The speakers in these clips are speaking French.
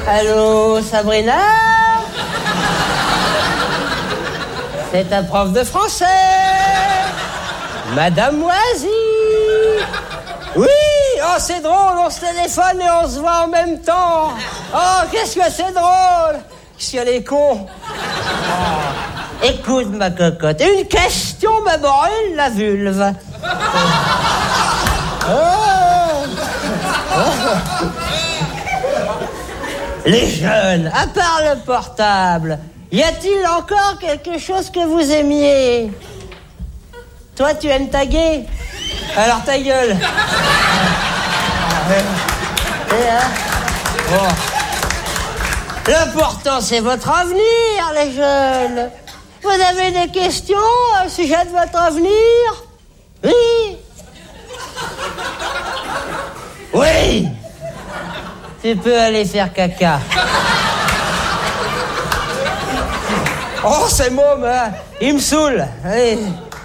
Allô, Sabrina? C'est ta prof de français, Madame Oisy. Oui, oh c'est drôle, on se téléphone et on se voit en même temps. Oh, qu'est-ce que c'est drôle. Qu'est-ce qu'elle est con. Oh. Écoute ma cocotte, une question me brûle la vulve. Les jeunes, à part le portable, y a-t-il encore quelque chose que vous aimiez? Toi, tu aimes taguer? Alors ta gueule. Bon. L'important, c'est votre avenir, les jeunes. Vous avez des questions au sujet de votre avenir? Oui. Oui. Tu peux aller faire caca. Oh, c'est môme, hein. Il me saoule. Allez.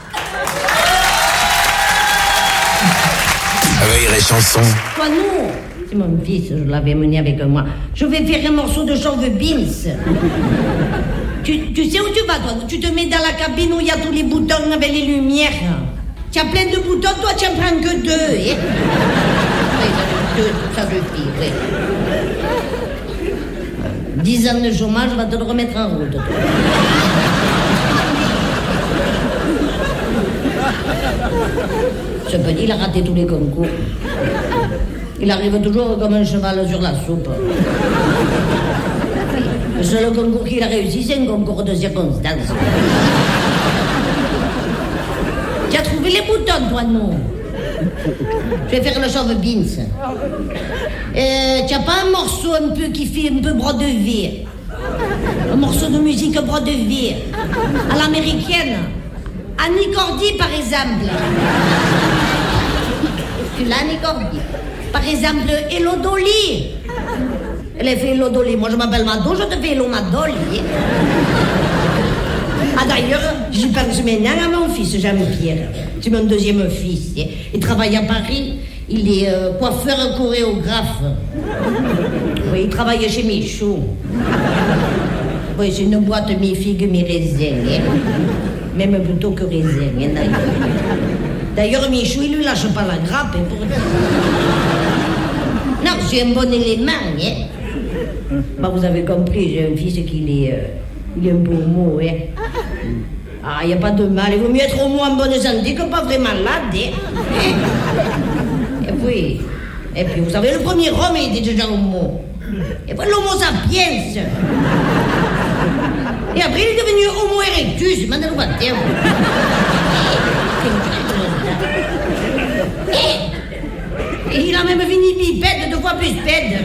Rire et chanson. Toi, non. C'est mon fils, je l'avais mené avec moi. Je vais faire un morceau de chauve beans. Tu sais où tu vas, toi? Tu te mets dans la cabine où il y a tous les boutons avec les lumières. Tu as plein de boutons, toi, tu en prends que 2. Hein? Oui, ça suffit, oui. 10 ans de chômage va te le remettre en route, toi. Ce petit, il a raté tous les concours. Il arrive toujours comme un cheval sur la soupe. Le seul concours qu'il a réussi, c'est un concours de circonstances. Tu as trouvé les boutons, toi, non? Je vais faire le chauve beans. Tu n'as pas un morceau un peu qui fait un peu brodevier? Un morceau de musique brodevier à l'américaine? Annie Cordy, par exemple. Tu l'as, Annie Cordy? Par exemple, Hello Dolly. Elle a fait Hello Dolly. Moi, je m'appelle Mado, je te fais Hello Madolly. Ah, d'ailleurs, j'y pense maintenant à mon fils, Jean-Pierre. C'est mon deuxième fils. Il travaille à Paris. Il est coiffeur chorégraphe. Oui, il travaille chez Michou. Oui, c'est une boîte mi-figue, mi-raisin. Même plutôt que raisin, d'ailleurs. D'ailleurs, Michou, il lui lâche pas la grappe. Pour... Non, c'est un bon élément. Hein. Bah, vous avez compris, j'ai un fils qui est un peu homo. Hein. Ah, il n'y a pas de mal. Il vaut mieux être homo en bonne santé que pas vraiment malade. Hein. Et puis, vous savez, le premier homme était déjà homo. Et puis, l'homo sapiens. Et après, il est devenu homo erectus. Maintenant, pas de terme. Et il a même fini bipède, 2 fois plus pède.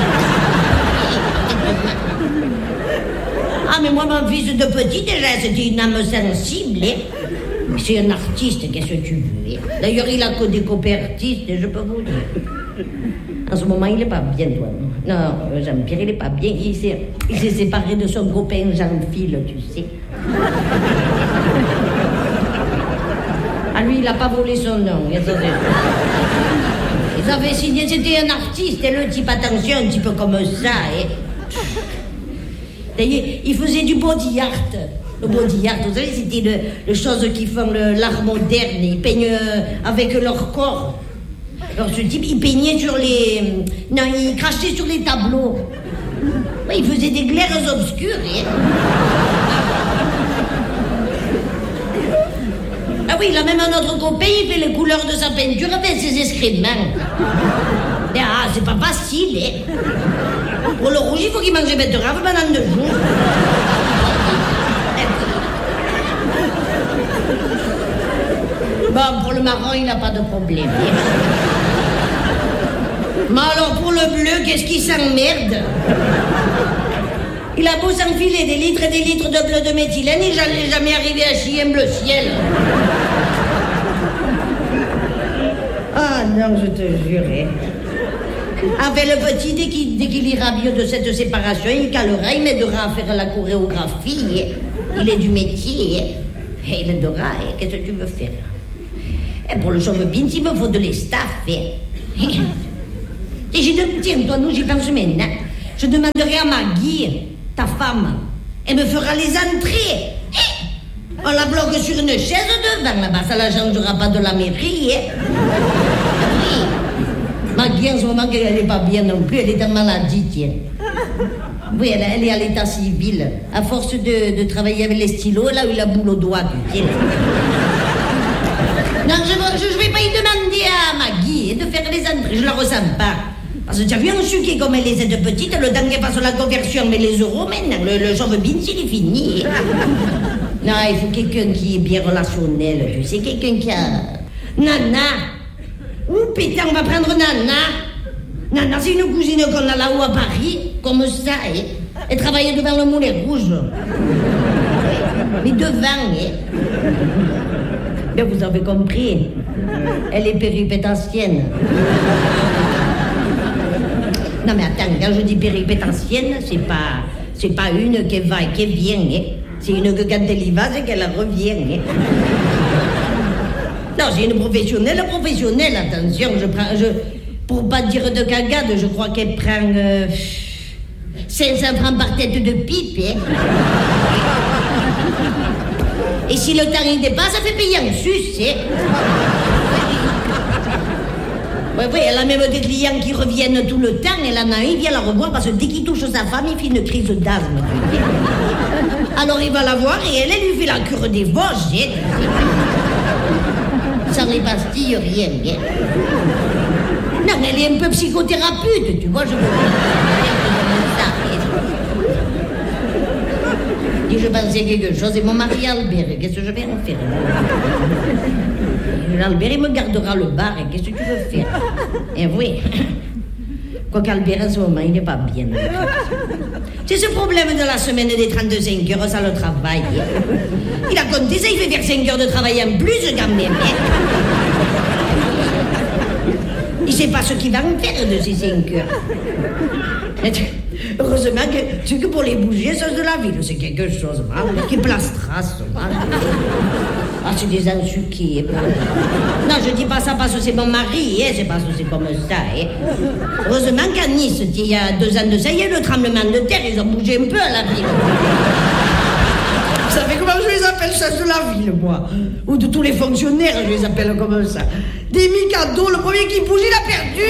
Ah, mais moi, mon fils de petit, déjà, c'était une âme sensible. Hein. C'est un artiste, qu'est-ce que tu veux. Hein. D'ailleurs, il a que des copains artistes, je peux vous dire. En ce moment, il n'est pas bien, toi. Non, Jean-Pierre, il n'est pas bien. Il s'est séparé de son copain Jean-Phil, tu sais. Ah, lui, il n'a pas volé son nom. Ils avaient signé, c'était un artiste, et le type, attention, un petit peu comme ça. Hein. D'ailleurs, il faisait du body art. Le body art, vous savez, c'était les choses qui font l'art moderne. Ils peignent avec leur corps. Alors, ce type, il peignait sur les... Non, il crachait sur les tableaux. Ouais, il faisait des glaires obscures. Hein. Ah oui, il a même un autre copain, il fait les couleurs de sa peinture avec ses excréments. Ah, c'est pas facile, hein. Pour le rouge, il faut qu'il mange des betteraves pendant 2 jours. Bon, pour le marron, il n'a pas de problème. Hein. Mais alors, pour le bleu, qu'est-ce qui s'emmerde? Il a beau s'enfiler des litres et des litres de bleu de méthylène, il n'est jamais arrivé à chier un bleu ciel. Ah non, je te jurais. Enfin, le petit, dès qu'il ira mieux de cette séparation, il calera, il m'aidera à faire la chorégraphie. Il est du métier. Et il aidera. Qu'est-ce que tu veux faire? Et pour le chauve beans, il me faut de l'estaff. Et j'ai de... Tiens, toi, nous, j'y pense maintenant. Je demanderai à Maggie, ta femme. Elle me fera les entrées. On la bloque sur une chaise devant là-bas. Ça la changera pas de la mairie. Oui. Maggie, en ce moment, elle n'est pas bien non plus. Elle est en maladie, tiens. Oui, elle est à l'état civil. À force de travailler avec les stylos, elle a eu la boule au doigt, tu sais. Non, je vais pas y demander à Maggie de faire les entrées. Je la ressens pas. Parce que tu as vu un sucre comme elle est petite, le temps qu'elle fasse la conversion, mais les euros, maintenant, le chauve-bins, il est fini. Non, il faut quelqu'un qui est bien relationnel, tu sais, quelqu'un qui a... Nana. Ouh, putain, on va prendre Nana. Nana, c'est une cousine qu'on a là-haut à Paris, comme ça, hein. Elle travaille devant le Moulin Rouge. Mais devant, hein. Bien, vous avez compris. Elle est péripétentienne. Non, mais attends, quand je dis péripétentienne, c'est pas une qui va et qui vient, hein. C'est une que quand elle y va, c'est qu'elle revient, hein. Non, c'est une professionnelle, attention, pour pas dire de cagade, je crois qu'elle prend 500 francs par tête de pipe, hein. Et si le temps il dépasse, ça fait payer en sus, hein. Oui, elle a même des clients qui reviennent tout le temps, elle en a un, il vient la revoir parce que dès qu'il touche sa femme, il fait une crise d'asthme. Alors il va la voir et elle lui fait la cure des Vosges, hein. Sans les pastilles, rien, hein. Non, elle est un peu psychothérapeute, tu vois, je veux dire. Je pensais quelque chose, et mon mari Albert, qu'est-ce que je vais en faire? Albert, il me gardera le bar, qu'est-ce que tu veux faire? Eh oui. Quoiqu'Albert, en ce moment, il n'est pas bien. C'est ce problème de la semaine des 35 heures, ça le travail. Il a compté ça, il fait faire 5 heures de travail en plus, quand même. Il ne sait pas ce qu'il va en faire de ces 5 heures. Heureusement que pour les bougies, ça de la ville, c'est quelque chose. Qui place trace. Ah, c'est des ensuqués. Non, je dis pas ça parce que c'est mon mari, hein, c'est parce que c'est comme ça. Hein. Heureusement qu'à Nice, il y a 2 ans de ça, il y a eu le tremblement de terre, ils ont bougé un peu à la ville. Vous savez comment je les appelle, ça de la ville, moi? Ou de tous les fonctionnaires, je les appelle comme ça. Des micados, le premier qui bouge, il a perdu.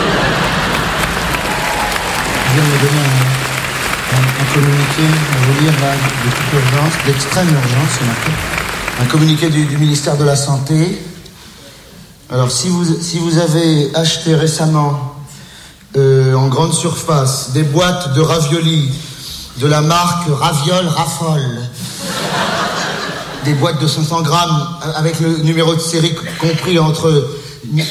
Je viens de donner un communiqué, je vais vous lire là, de toute urgence, d'extrême urgence ce matin. Un communiqué du ministère de la Santé. Alors, si vous avez acheté récemment en grande surface des boîtes de raviolis de la marque Raviol Raffole, des boîtes de 500 grammes avec le numéro de série compris entre 10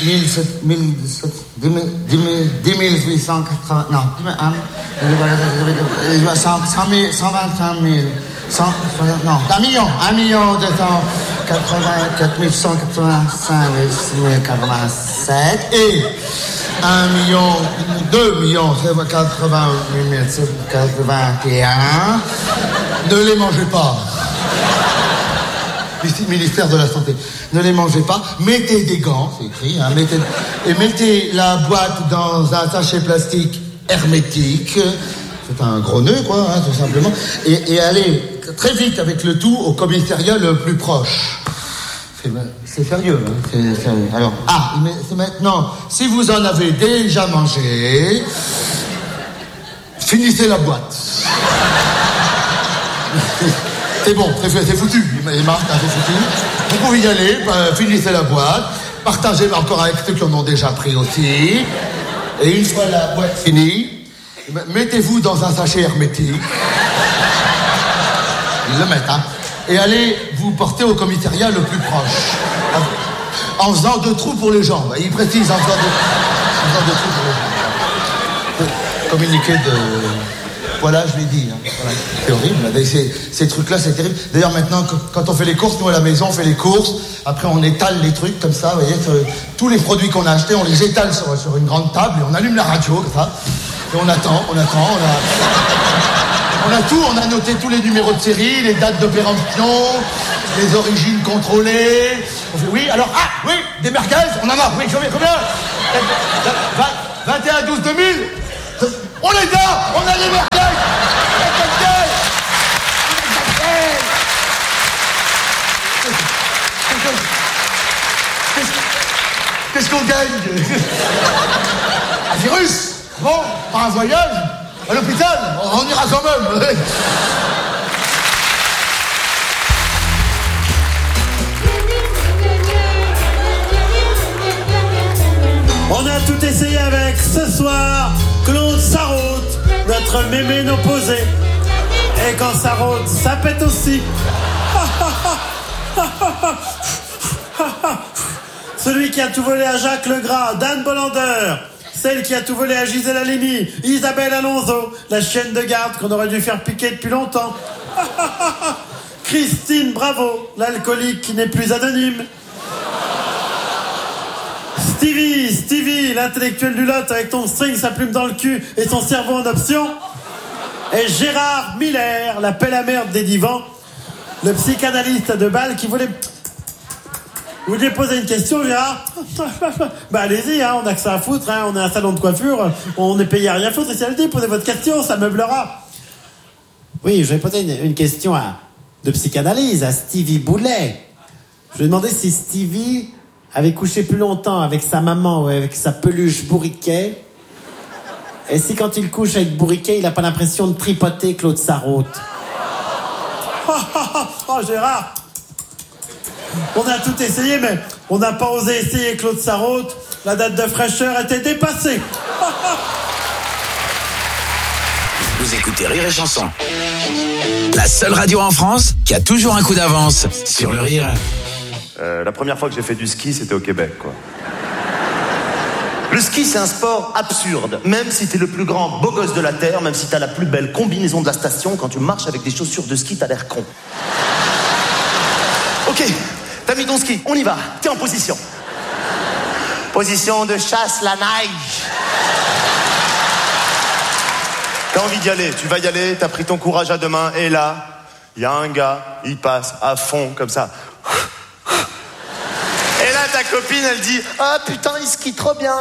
880... Non, 125 000... 1 million 284 185 087 et 2 millions 88 781. Ne les mangez pas. Ministère de la Santé. Ne les mangez pas. Mettez des gants, c'est écrit, hein, mettez la boîte dans un sachet plastique hermétique. C'est un gros nœud, quoi, hein, tout simplement. Et allez très vite avec le tout au commissariat le plus proche. C'est sérieux, hein, c'est sérieux. Alors, c'est maintenant, si vous en avez déjà mangé, finissez la boîte. C'est bon, c'est foutu. Les marques, c'est foutu. Vous pouvez y aller, finissez la boîte, partagez encore avec ceux qui en ont déjà pris aussi. Et une fois la boîte finie, mettez-vous dans un sachet hermétique. Ils le mettent, hein. Et allez vous porter au commissariat le plus proche. En faisant 2 trous pour les jambes. Il précise en faisant 2 trous pour les jambes. Communiqué de... Voilà, je l'ai dit. Hein. Voilà. C'est horrible. Ces trucs-là, c'est terrible. D'ailleurs, maintenant, quand on fait les courses, nous à la maison, on fait les courses. Après, on étale les trucs comme ça. Vous voyez, tous les produits qu'on a achetés, on les étale sur une grande table et on allume la radio comme ça. Et on attend. On a tout, on a noté tous les numéros de série, les dates de péremption, les origines contrôlées. On fait, oui, alors, oui, des merguez, on en a, oui, combien 21 12 2000 Oh les gars, on a des merguez. Qu'est-ce qu'on gagne? Un virus? Bon, pas un voyage? À l'hôpital? On ira quand même. On a tout essayé avec ce soir Claude Sarraute, notre mémé opposé. Et quand ça rôde, ça pète aussi. Celui qui a tout volé à Jacques Legras, Dan Bolander. Celle qui a tout volé à Gisèle Halimi, Isabelle Alonso, la chienne de garde qu'on aurait dû faire piquer depuis longtemps. Christine Bravo, l'alcoolique qui n'est plus anonyme. Stevie, l'intellectuel du lot avec ton string, sa plume dans le cul et son cerveau en option. Et Gérard Miller, la pelle à merde des divans, le psychanalyste de Bâle qui voulait... Vous voulez poser une question, Gérard? Bah allez-y, hein, on a que ça à foutre, hein, on est un salon de coiffure, on est payé à rien foutre, et si elle dit, posez votre question, ça meublera. Oui, je vais poser une question de psychanalyse à Stevie Boulet. Je vais demander si Stevie avait couché plus longtemps avec sa maman ou avec sa peluche Bourriquet, et si quand il couche avec Bourriquet, il n'a pas l'impression de tripoter Claude Sarraute. Oh Gérard, on a tout essayé, mais on n'a pas osé essayer Claude Sarraute. La date de fraîcheur était dépassée. Vous écoutez Rire et Chanson, la seule radio en France qui a toujours un coup d'avance sur le rire. La première fois que j'ai fait du ski, c'était au Québec, quoi. Le ski, c'est un sport absurde. Même si t'es le plus grand beau gosse de la Terre, même si t'as la plus belle combinaison de la station, quand tu marches avec des chaussures de ski, t'as l'air con. Ok, t'as mis ton ski, on y va. T'es en position. Position de chasse la neige. T'as envie d'y aller, tu vas y aller, t'as pris ton courage à deux mains, et là, il y a un gars, il passe à fond, comme ça. Et là, ta copine, elle dit « Ah, putain, il skie trop bien !»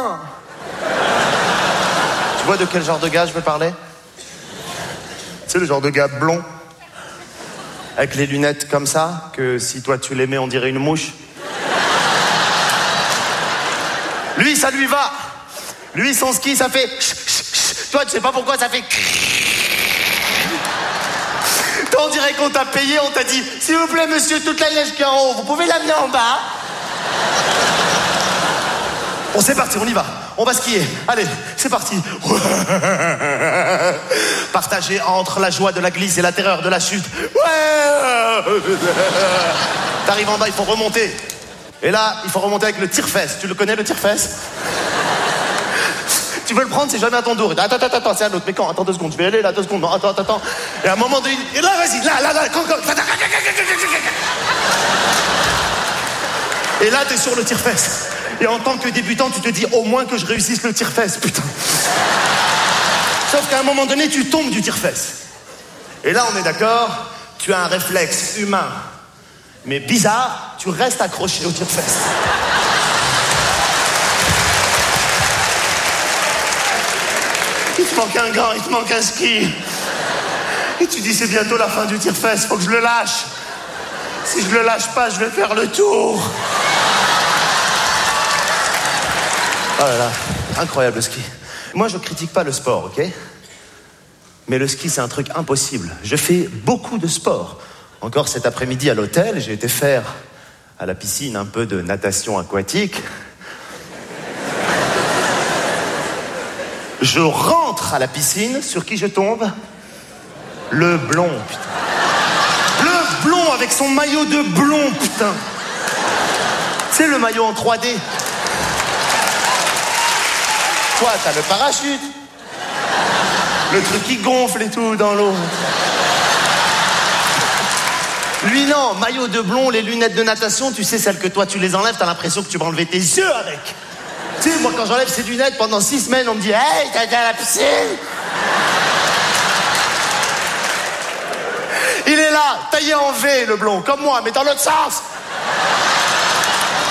Tu vois de quel genre de gars je veux parler? C'est le genre de gars blond, avec les lunettes comme ça, que si toi tu les mets, on dirait une mouche. Lui, ça lui va. Lui, son ski, ça fait... Toi, tu sais pas pourquoi ça fait... Toi, on dirait qu'on t'a payé, on t'a dit « S'il vous plaît, monsieur, toute la neige qui est en haut, vous pouvez l'amener en bas ?» Bon, c'est parti, on y va. On va skier. Allez, c'est parti. Partagé entre la joie de la glisse et la terreur de la chute. Ouais. T'arrives en bas, il faut remonter. Et là, il faut remonter avec le tire-fesse. Tu le connais, le tire-fesse? Tu veux le prendre, c'est jamais à ton dos. Attends, c'est un autre. Mais quand? Attends 2 secondes. Je vais aller là, 2 secondes. Non, attends. Et à un moment donné... Et là, vas-y, là. Et là, t'es sur le tire-fesse. Et en tant que débutant, tu te dis au moins que je réussisse le tire-fesse, putain. Sauf qu'à un moment donné, tu tombes du tire-fesse. Et là, on est d'accord, tu as un réflexe humain. Mais bizarre, tu restes accroché au tire-fesse. Il te manque un gant, il te manque un ski. Et tu dis, c'est bientôt la fin du tire-fesse, faut que je le lâche. Si je le lâche pas, je vais faire le tour. Oh là là, incroyable le ski. Moi, je critique pas le sport, ok? Mais le ski, c'est un truc impossible. Je fais beaucoup de sport. Encore cet après-midi à l'hôtel, j'ai été faire à la piscine un peu de natation aquatique. Je rentre à la piscine, sur qui je tombe? Le blond, putain. Le blond avec son maillot de blond, putain. C'est le maillot en 3D. Toi, t'as le parachute. Le truc qui gonfle et tout dans l'eau. Lui, non, maillot de blond, les lunettes de natation, tu sais, celles que toi, tu les enlèves, t'as l'impression que tu vas enlever tes yeux avec. Tu sais, moi, quand j'enlève ces lunettes, pendant 6 semaines, on me dit « Hey, t'as été à la piscine ?» Il est là, taillé en V, le blond, comme moi, mais dans l'autre sens.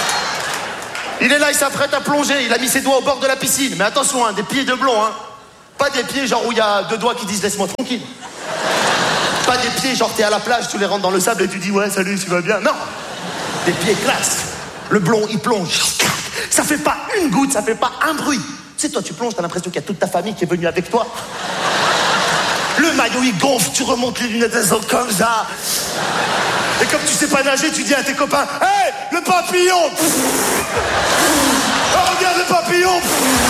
Il est là, il s'apprête à plonger. Il a mis ses doigts au bord de la piscine. Mais attention, hein, des pieds de blond, hein. Pas des pieds genre où il y a 2 doigts qui disent laisse-moi tranquille. Pas des pieds genre t'es à la plage, tu les rentres dans le sable et tu dis ouais salut, tu vas bien. Non. Des pieds classe. Le blond, il plonge. Ça fait pas une goutte, ça fait pas un bruit. Tu sais, toi, tu plonges, t'as l'impression qu'il y a toute ta famille qui est venue avec toi. Le maillot, il gonfle, tu remontes les lunettes, elles sont comme ça. Et comme tu sais pas nager, tu dis à tes copains, hey, le papillon. Oh, regarde le papillon.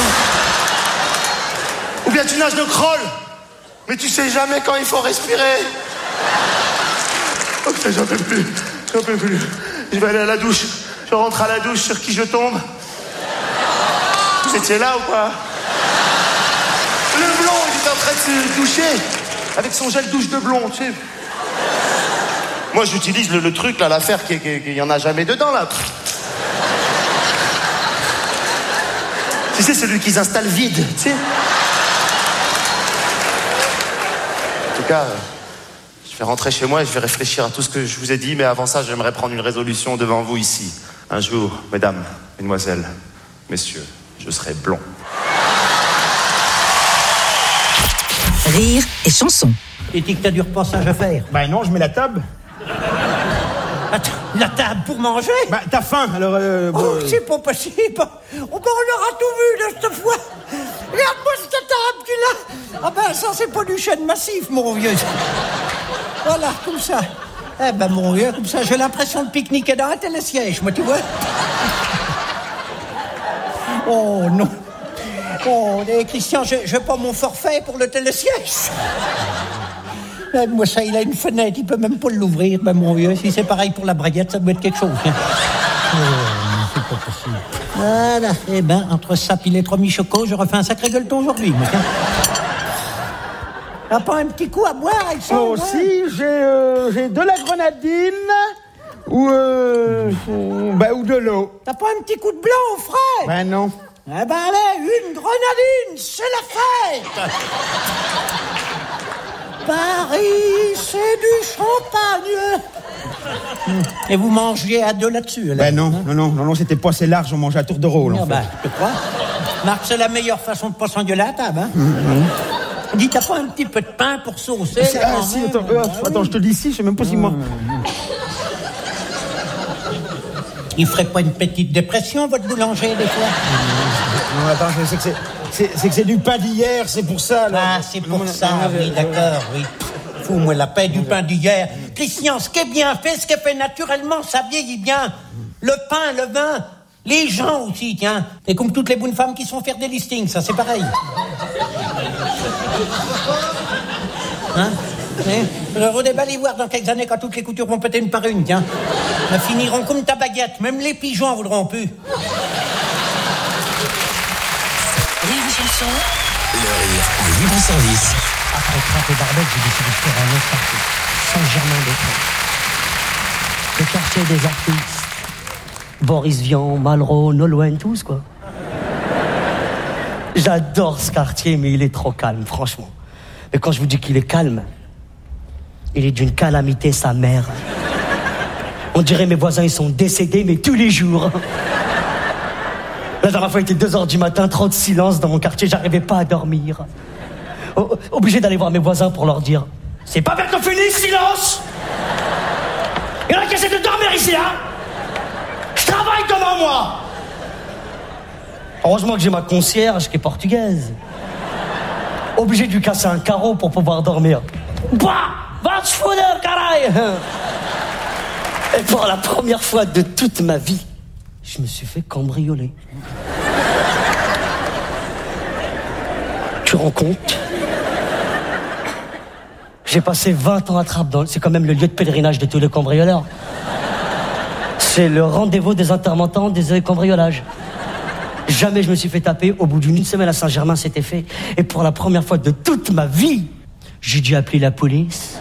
Ou bien tu nages le crawl. Mais tu sais jamais quand il faut respirer. Oh putain, j'en peux plus. Je vais aller à la douche. Je rentre à la douche, sur qui je tombe? Vous étiez là ou quoi? Le blond, il était en train de se doucher avec son gel douche de blond, tu sais. Moi, j'utilise le truc, là, l'affaire qu'il y en a jamais dedans, là. Tu sais, celui qui s'installe vide, tu sais. En tout cas, je vais rentrer chez moi et je vais réfléchir à tout ce que je vous ai dit, mais avant ça, j'aimerais prendre une résolution devant vous ici. Un jour, mesdames, mesdemoiselles, messieurs, je serai blond. Rire et chanson. Et dis que t'as du repassage à faire. Bah non, je mets la table. Attends, la table pour manger? Bah t'as faim, alors c'est pas possible. On aura tout vu de cette fois. Regarde-moi cette table qu'il a. Ah ben ça c'est pas du chêne massif, mon vieux. Voilà, comme ça. Eh ben mon vieux, comme ça j'ai l'impression de pique-niquer dans un télésiège, moi tu vois. Oh non. Oh, Christian, je veux pas mon forfait pour le télésiège. Moi, ça, il a une fenêtre, il peut même pas l'ouvrir, ben mon vieux. Si c'est pareil pour la braguette, ça doit être quelque chose. Hein. Oh, c'est pas possible. Voilà, eh ben, entre ça et les 3 mi-chocos, je refais un sacré gueuleton aujourd'hui. T'as pas un petit coup à boire avec ça? Oh, si, j'ai de la grenadine ou de l'eau. T'as pas un petit coup de blanc au frais? Ben non. Eh ben allez, une grenadine, c'est la fête. Paris, c'est du champagne. Et vous mangez à 2 là-dessus, là? Ben non, c'était pas assez large, on mangeait à tour de rôle, en fait. Ben, je te crois. Marc, c'est la meilleure façon de pas s'engueuler à la table, hein? Dis, t'as pas un petit peu de pain pour saucer? Attends, je te dis si, je sais même pas si moi... Il ferait pas une petite dépression, votre boulanger, des fois? Non, attends, c'est que c'est du pain d'hier, c'est pour ça, là. Ah, c'est pour ça, oui, d'accord, oui. Fous-moi la paix du pain d'hier. Christian, ce qui est bien fait, ce qui est fait naturellement, ça vieillit bien. Le pain, le vin, les gens aussi, tiens. C'est comme toutes les bonnes femmes qui se font faire des listings, ça, c'est pareil. Hein? Je déballe y voir dans quelques années quand toutes les coutures vont péter une par une, tiens. Elles finiront comme ta baguette, même les pigeons en voudront plus. Rire et chanson. Le rire en libre service. Après Trappe et Barbette, j'ai décidé de faire un autre quartier. Saint-Germain-des-Prés. Le quartier des artistes. Boris Vian, Malraux, Nolwenn, tous, quoi. J'adore ce quartier, mais il est trop calme, franchement. Mais quand je vous dis qu'il est calme, il est d'une calamité, sa mère. On dirait mes voisins, ils sont décédés, mais tous les jours. La dernière fois, il était 2h du matin, trop de silence dans mon quartier, j'arrivais pas à dormir. Obligé d'aller voir mes voisins pour leur dire « C'est pas bientôt fini, silence ! Il y en a qui essaient de dormir ici, hein ! Je travaille devant moi !» Heureusement que j'ai ma concierge qui est portugaise. Obligé de lui casser un carreau pour pouvoir dormir. Bah! Va te foutre, caray! Et pour la première fois de toute ma vie, je me suis fait cambrioler. Tu rends compte? J'ai passé 20 ans à Trappe. C'est quand même le lieu de pèlerinage de tous les cambrioleurs. C'est le rendez-vous des intermittents des cambriolages. Jamais je me suis fait taper. Au bout d'une semaine à Saint-Germain, c'était fait. Et pour la première fois de toute ma vie, j'ai dû appeler la police.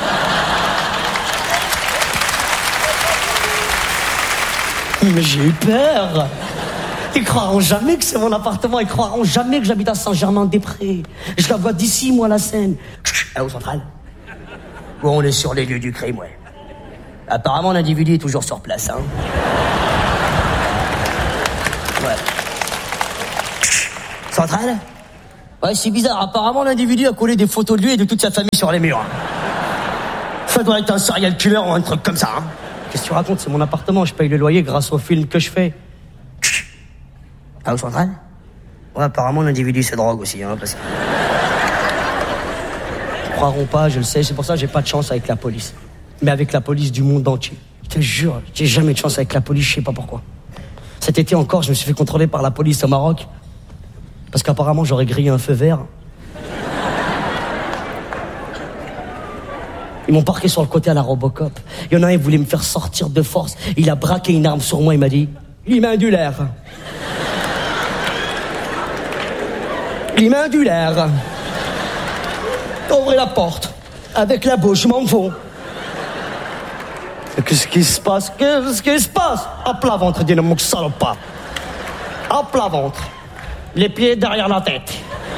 Mais j'ai eu peur. Ils croiront jamais que c'est mon appartement. Ils croiront jamais que j'habite à Saint-Germain-des-Prés. Je la vois d'ici, moi, la scène. Au central. Bon, on est sur les lieux du crime, ouais. Apparemment, l'individu est toujours sur place, hein. Ouais. Central ? Ouais, c'est bizarre. Apparemment, l'individu a collé des photos de lui et de toute sa famille sur les murs. Ça doit être un serial killer ou un truc comme ça. Hein. Qu'est-ce que tu racontes? C'est mon appartement. Je paye le loyer grâce au film que je fais. Ah, au central? Ouais, apparemment, l'individu se drogue aussi. Hein, parce que... Ils croiront pas, je le sais. C'est pour ça que j'ai pas de chance avec la police. Mais avec la police du monde entier. Je te jure, j'ai jamais de chance avec la police, je sais pas pourquoi. Cet été encore, je me suis fait contrôler par la police au Maroc. Parce qu'apparemment, j'aurais grillé un feu vert. Ils m'ont parqué sur le côté à la Robocop. Il y en a un, il voulait me faire sortir de force. Il a braqué une arme sur moi, il m'a dit « L'imindulaire. » L'imindulaire. Ouvrez la porte. Avec la bouche, je m'en fous. Qu'est-ce qui se passe? Qu'est-ce qui se passe? À plat ventre, dis-le, mon salopard. À plat ventre. Les pieds derrière la tête.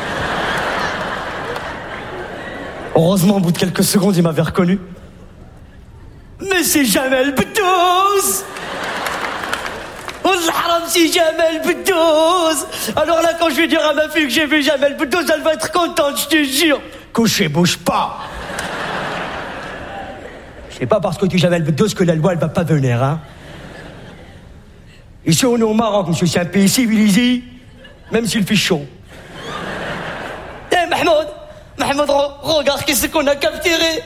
Heureusement, au bout de quelques secondes, il m'avait reconnu. Mais c'est Jamel Boudouz! Oh, l'haram, c'est Jamel Boudouz! Alors là, quand je vais dire à ma fille que j'ai vu Jamel Boudouz, elle va être contente, je te jure. Couché, bouge pas. C'est pas parce que tu es Jamel Boudouz que la loi, elle va pas venir, hein. Ici, on est au Maroc, monsieur, c'est un pays civilisé, même s'il fait chaud. Eh, Mahmoud, regarde qu'est-ce qu'on a capturé.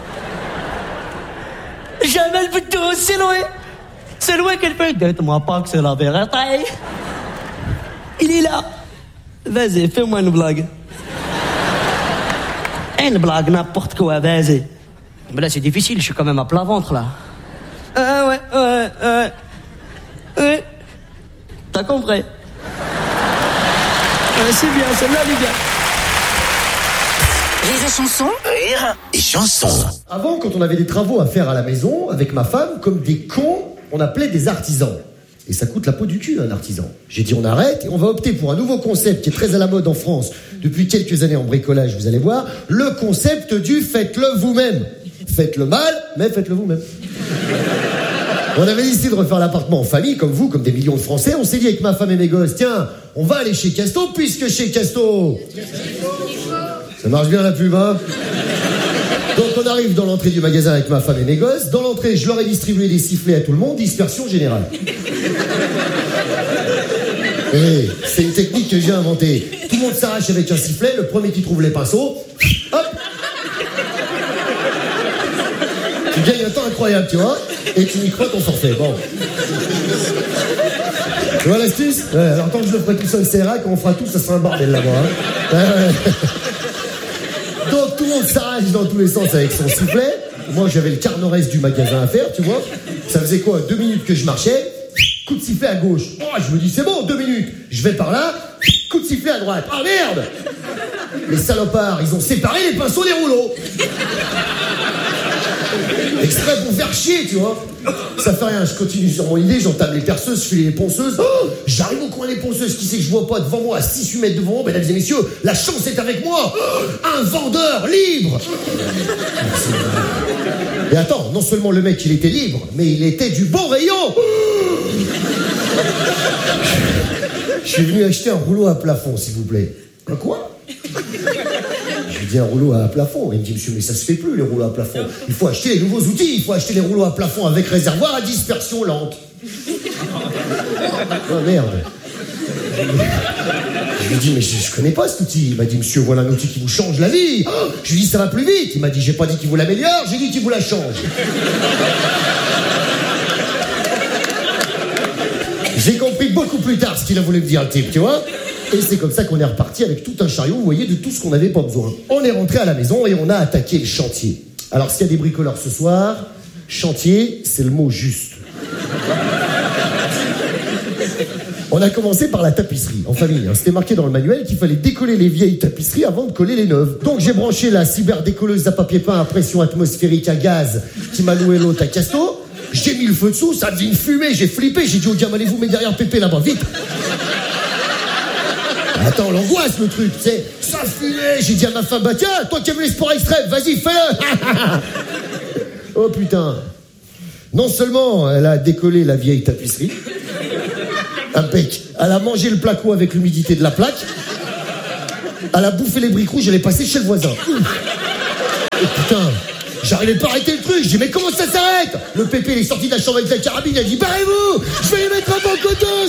Jamel Boudouz, c'est loin qu'elle fait. Dites-moi pas que c'est la vérité. Il est là. Vas-y, fais-moi une blague. Une blague, n'importe quoi, vas-y. Mais là, c'est difficile, je suis quand même à plat ventre, là. Ouais. T'as compris? C'est bien, celle-là, les gars. Rire et chanson. Rire et chanson. Avant, quand on avait des travaux à faire à la maison, avec ma femme, comme des cons, on appelait des artisans. Et ça coûte la peau du cul, un artisan. J'ai dit, on arrête et on va opter pour un nouveau concept qui est très à la mode en France depuis quelques années en bricolage, vous allez voir. Le concept du faites-le vous-même. Faites-le mal, mais faites-le vous-même. On avait décidé de refaire l'appartement en famille, comme vous, comme des millions de Français. On s'est dit avec ma femme et mes gosses, tiens, on va aller chez Casto, puisque chez Casto... Ça marche bien la pub, hein? Donc on arrive dans l'entrée du magasin avec ma femme et mes gosses. Dans l'entrée, je leur ai distribué des sifflets à tout le monde, dispersion générale. Et c'est une technique que j'ai inventée. Tout le monde s'arrache avec un sifflet, le premier qui trouve les pinceaux, hop! Tu gagnes un temps incroyable, tu vois? Et tu n'y crois ton forfait, bon. Tu vois l'astuce? Ouais, alors tant que je le ferai tout seul, c'est vrai, quand on fera tout, ça sera un bordel là-bas. Hein. Ouais. Donc tout le monde s'arrache dans tous les sens avec son sifflet. Moi j'avais le quart nord-est du magasin à faire, tu vois. Ça faisait quoi, 2 minutes que je marchais, coup de sifflet à gauche. Oh, je me dis c'est bon, 2 minutes. Je vais par là, coup de sifflet à droite. Ah merde! Les salopards, ils ont séparé les pinceaux des rouleaux. Exprès pour faire chier, tu vois. Ça fait rien, je continue sur mon idée, j'entame les perceuses, je fais les ponceuses. Oh, j'arrive au coin des ponceuses, qui c'est que je vois pas devant moi, à 6-8 mètres devant moi, mesdames et messieurs, la chance est avec moi. Un vendeur libre. Et attends, non seulement le mec il était libre, mais il était du bon rayon. Je suis venu acheter un rouleau à plafond, s'il vous plaît. Un quoi? Je lui dis un rouleau à plafond. Il me dit, monsieur, mais ça se fait plus, les rouleaux à plafond. Il faut acheter les nouveaux outils. Il faut acheter les rouleaux à plafond avec réservoir à dispersion lente. Oh merde. Je lui dis, mais je connais pas cet outil. Il m'a dit, monsieur, voilà un outil qui vous change la vie. Oh, je lui dis, ça va plus vite. Il m'a dit, j'ai pas dit qu'il vous l'améliore, j'ai dit qu'il vous la change. J'ai compris beaucoup plus tard ce qu'il a voulu me dire, le type, tu vois. Et c'est comme ça qu'on est reparti avec tout un chariot, vous voyez, de tout ce qu'on n'avait pas besoin. On est rentré à la maison et on a attaqué le chantier. Alors, s'il y a des bricoleurs ce soir, chantier, c'est le mot juste. On a commencé par la tapisserie, en famille. C'était marqué dans le manuel qu'il fallait décoller les vieilles tapisseries avant de coller les neuves. Donc j'ai branché la cyberdécolleuse à papier peint à pression atmosphérique à gaz qui m'a loué l'autre à Casto. J'ai mis le feu dessous, ça faisait une fumée, j'ai flippé. J'ai dit au gamin, allez-vous mettre derrière Pépé là-bas, vite. Attends, l'angoisse, le truc, tu sais. Ça fumait. J'ai dit à ma femme, bah tiens, toi qui aimes les sports extrêmes, vas-y, fais-le. Oh putain. Non seulement elle a décollé la vieille tapisserie, impec. Elle a mangé le placo avec l'humidité de la plaque. Elle a bouffé les briques rouges, elle est passée chez le voisin. Et putain, j'arrivais pas à arrêter le truc. Je dis, mais comment ça s'arrête? Le pépé, il est sorti de la chambre avec la carabine, il a dit, barrez-vous, je vais les mettre en bancoteuse.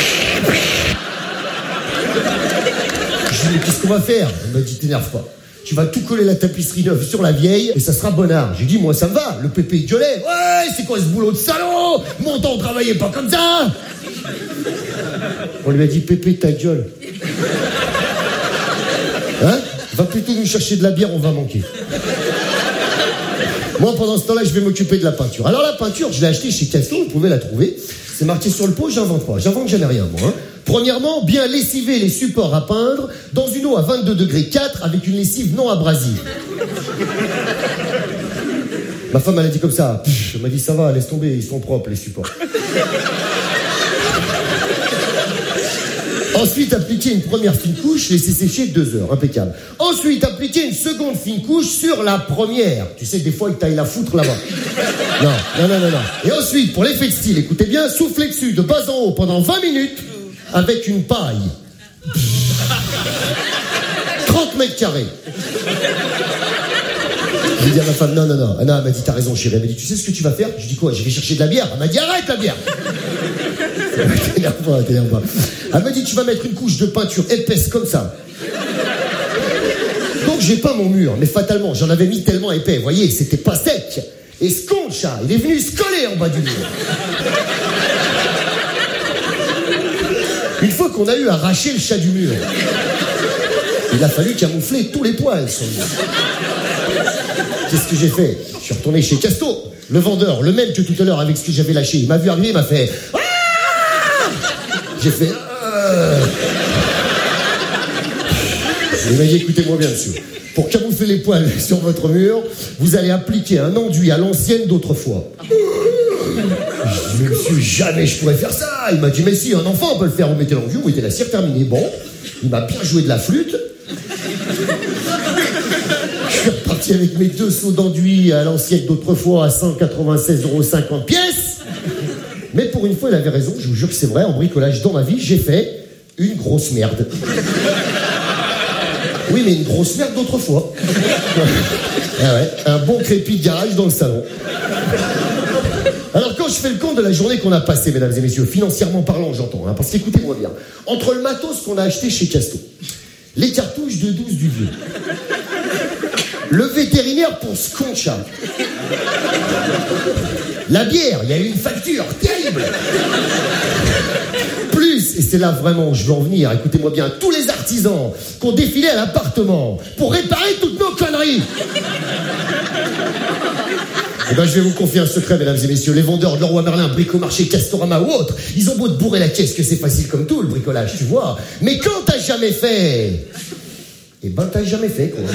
Je dis, mais qu'est-ce qu'on va faire? Elle m'a dit, t'énerve pas. Tu vas tout coller la tapisserie neuve sur la vieille et ça sera bonnard. J'ai dit, moi ça me va. Le pépé il gueulait. Ouais, c'est quoi ce boulot de salaud? Mon temps, on travaillait pas comme ça. On lui a dit, pépé, ta gueule. Hein? Va plutôt nous chercher de la bière, on va manquer. Moi, pendant ce temps-là, je vais m'occuper de la peinture. Alors la peinture, je l'ai achetée chez Casto, vous pouvez la trouver. C'est marqué sur le pot, j'invente pas. J'invente jamais rien, moi. Hein. Premièrement, bien lessiver les supports à peindre dans une eau à 22 degrés 4 avec une lessive non abrasive. Ma femme, elle a dit comme ça. Elle m'a dit, ça va, laisse tomber, ils sont propres, les supports. Ensuite, appliquer une première fine couche, laisser sécher 2 heures, impeccable. Ensuite, appliquer une seconde fine couche sur la première. Tu sais, des fois, ils taillent la foutre là-bas. Non. Et ensuite, pour l'effet de style, écoutez bien, soufflez dessus de bas en haut pendant 20 minutes avec une paille. 30 mètres carrés. J'ai dit à ma femme, non. Anna, elle m'a dit, t'as raison, chérie. Elle m'a dit, tu sais ce que tu vas faire? Je dis quoi? Je vais chercher de la bière. Elle m'a dit, arrête la bière. T'énerve pas. Elle m'a dit, tu vas mettre une couche de peinture épaisse comme ça. Donc j'ai peint mon mur, mais fatalement, j'en avais mis tellement épais, vous voyez, c'était pas sec. Et ce con chat, il est venu se coller en bas du mur. Une fois qu'on a eu arraché le chat du mur, il a fallu camoufler tous les poils sur le mur. Qu'est-ce que j'ai fait? Je suis retourné chez Casto, le vendeur, le même que tout à l'heure avec ce que j'avais lâché. Il m'a vu arriver, il m'a fait... Ah! J'ai fait... Il m'a dit, écoutez-moi bien, monsieur. Pour camoufler les poils sur votre mur, vous allez appliquer un enduit à l'ancienne d'autrefois. Je dis, mais monsieur, jamais je pourrais faire ça. Il m'a dit, mais si, un enfant peut le faire. Vous mettez l'enduit, vous mettez la cire terminée. Bon, il m'a bien joué de la flûte. Je suis reparti avec mes 2 seaux d'enduit à l'ancienne d'autrefois à 196,50 € pièce. Mais pour une fois, il avait raison, je vous jure que c'est vrai, en bricolage dans ma vie, j'ai fait une grosse merde. Oui, mais une grosse merde d'autrefois. Ah ouais, un bon crépi de garage dans le salon. Alors quand je fais le compte de la journée qu'on a passée, mesdames et messieurs, financièrement parlant, j'entends, hein, parce qu'écoutez-moi bien, entre le matos qu'on a acheté chez Casto, les cartouches de 12 du vieux, le vétérinaire pour ce con chat, la bière, il y a eu une facture terrible. Plus, et c'est là vraiment où je veux en venir, écoutez-moi bien, tous les artisans qui ont défilé à l'appartement pour réparer toutes nos conneries. Eh ben, je vais vous confier un secret, mesdames et messieurs. Les vendeurs de Leroy Merlin, Bricomarché, Castorama ou autres, ils ont beau te bourrer la caisse que c'est facile comme tout, le bricolage, tu vois. Mais quand t'as jamais fait, eh ben, t'as jamais fait, quoi.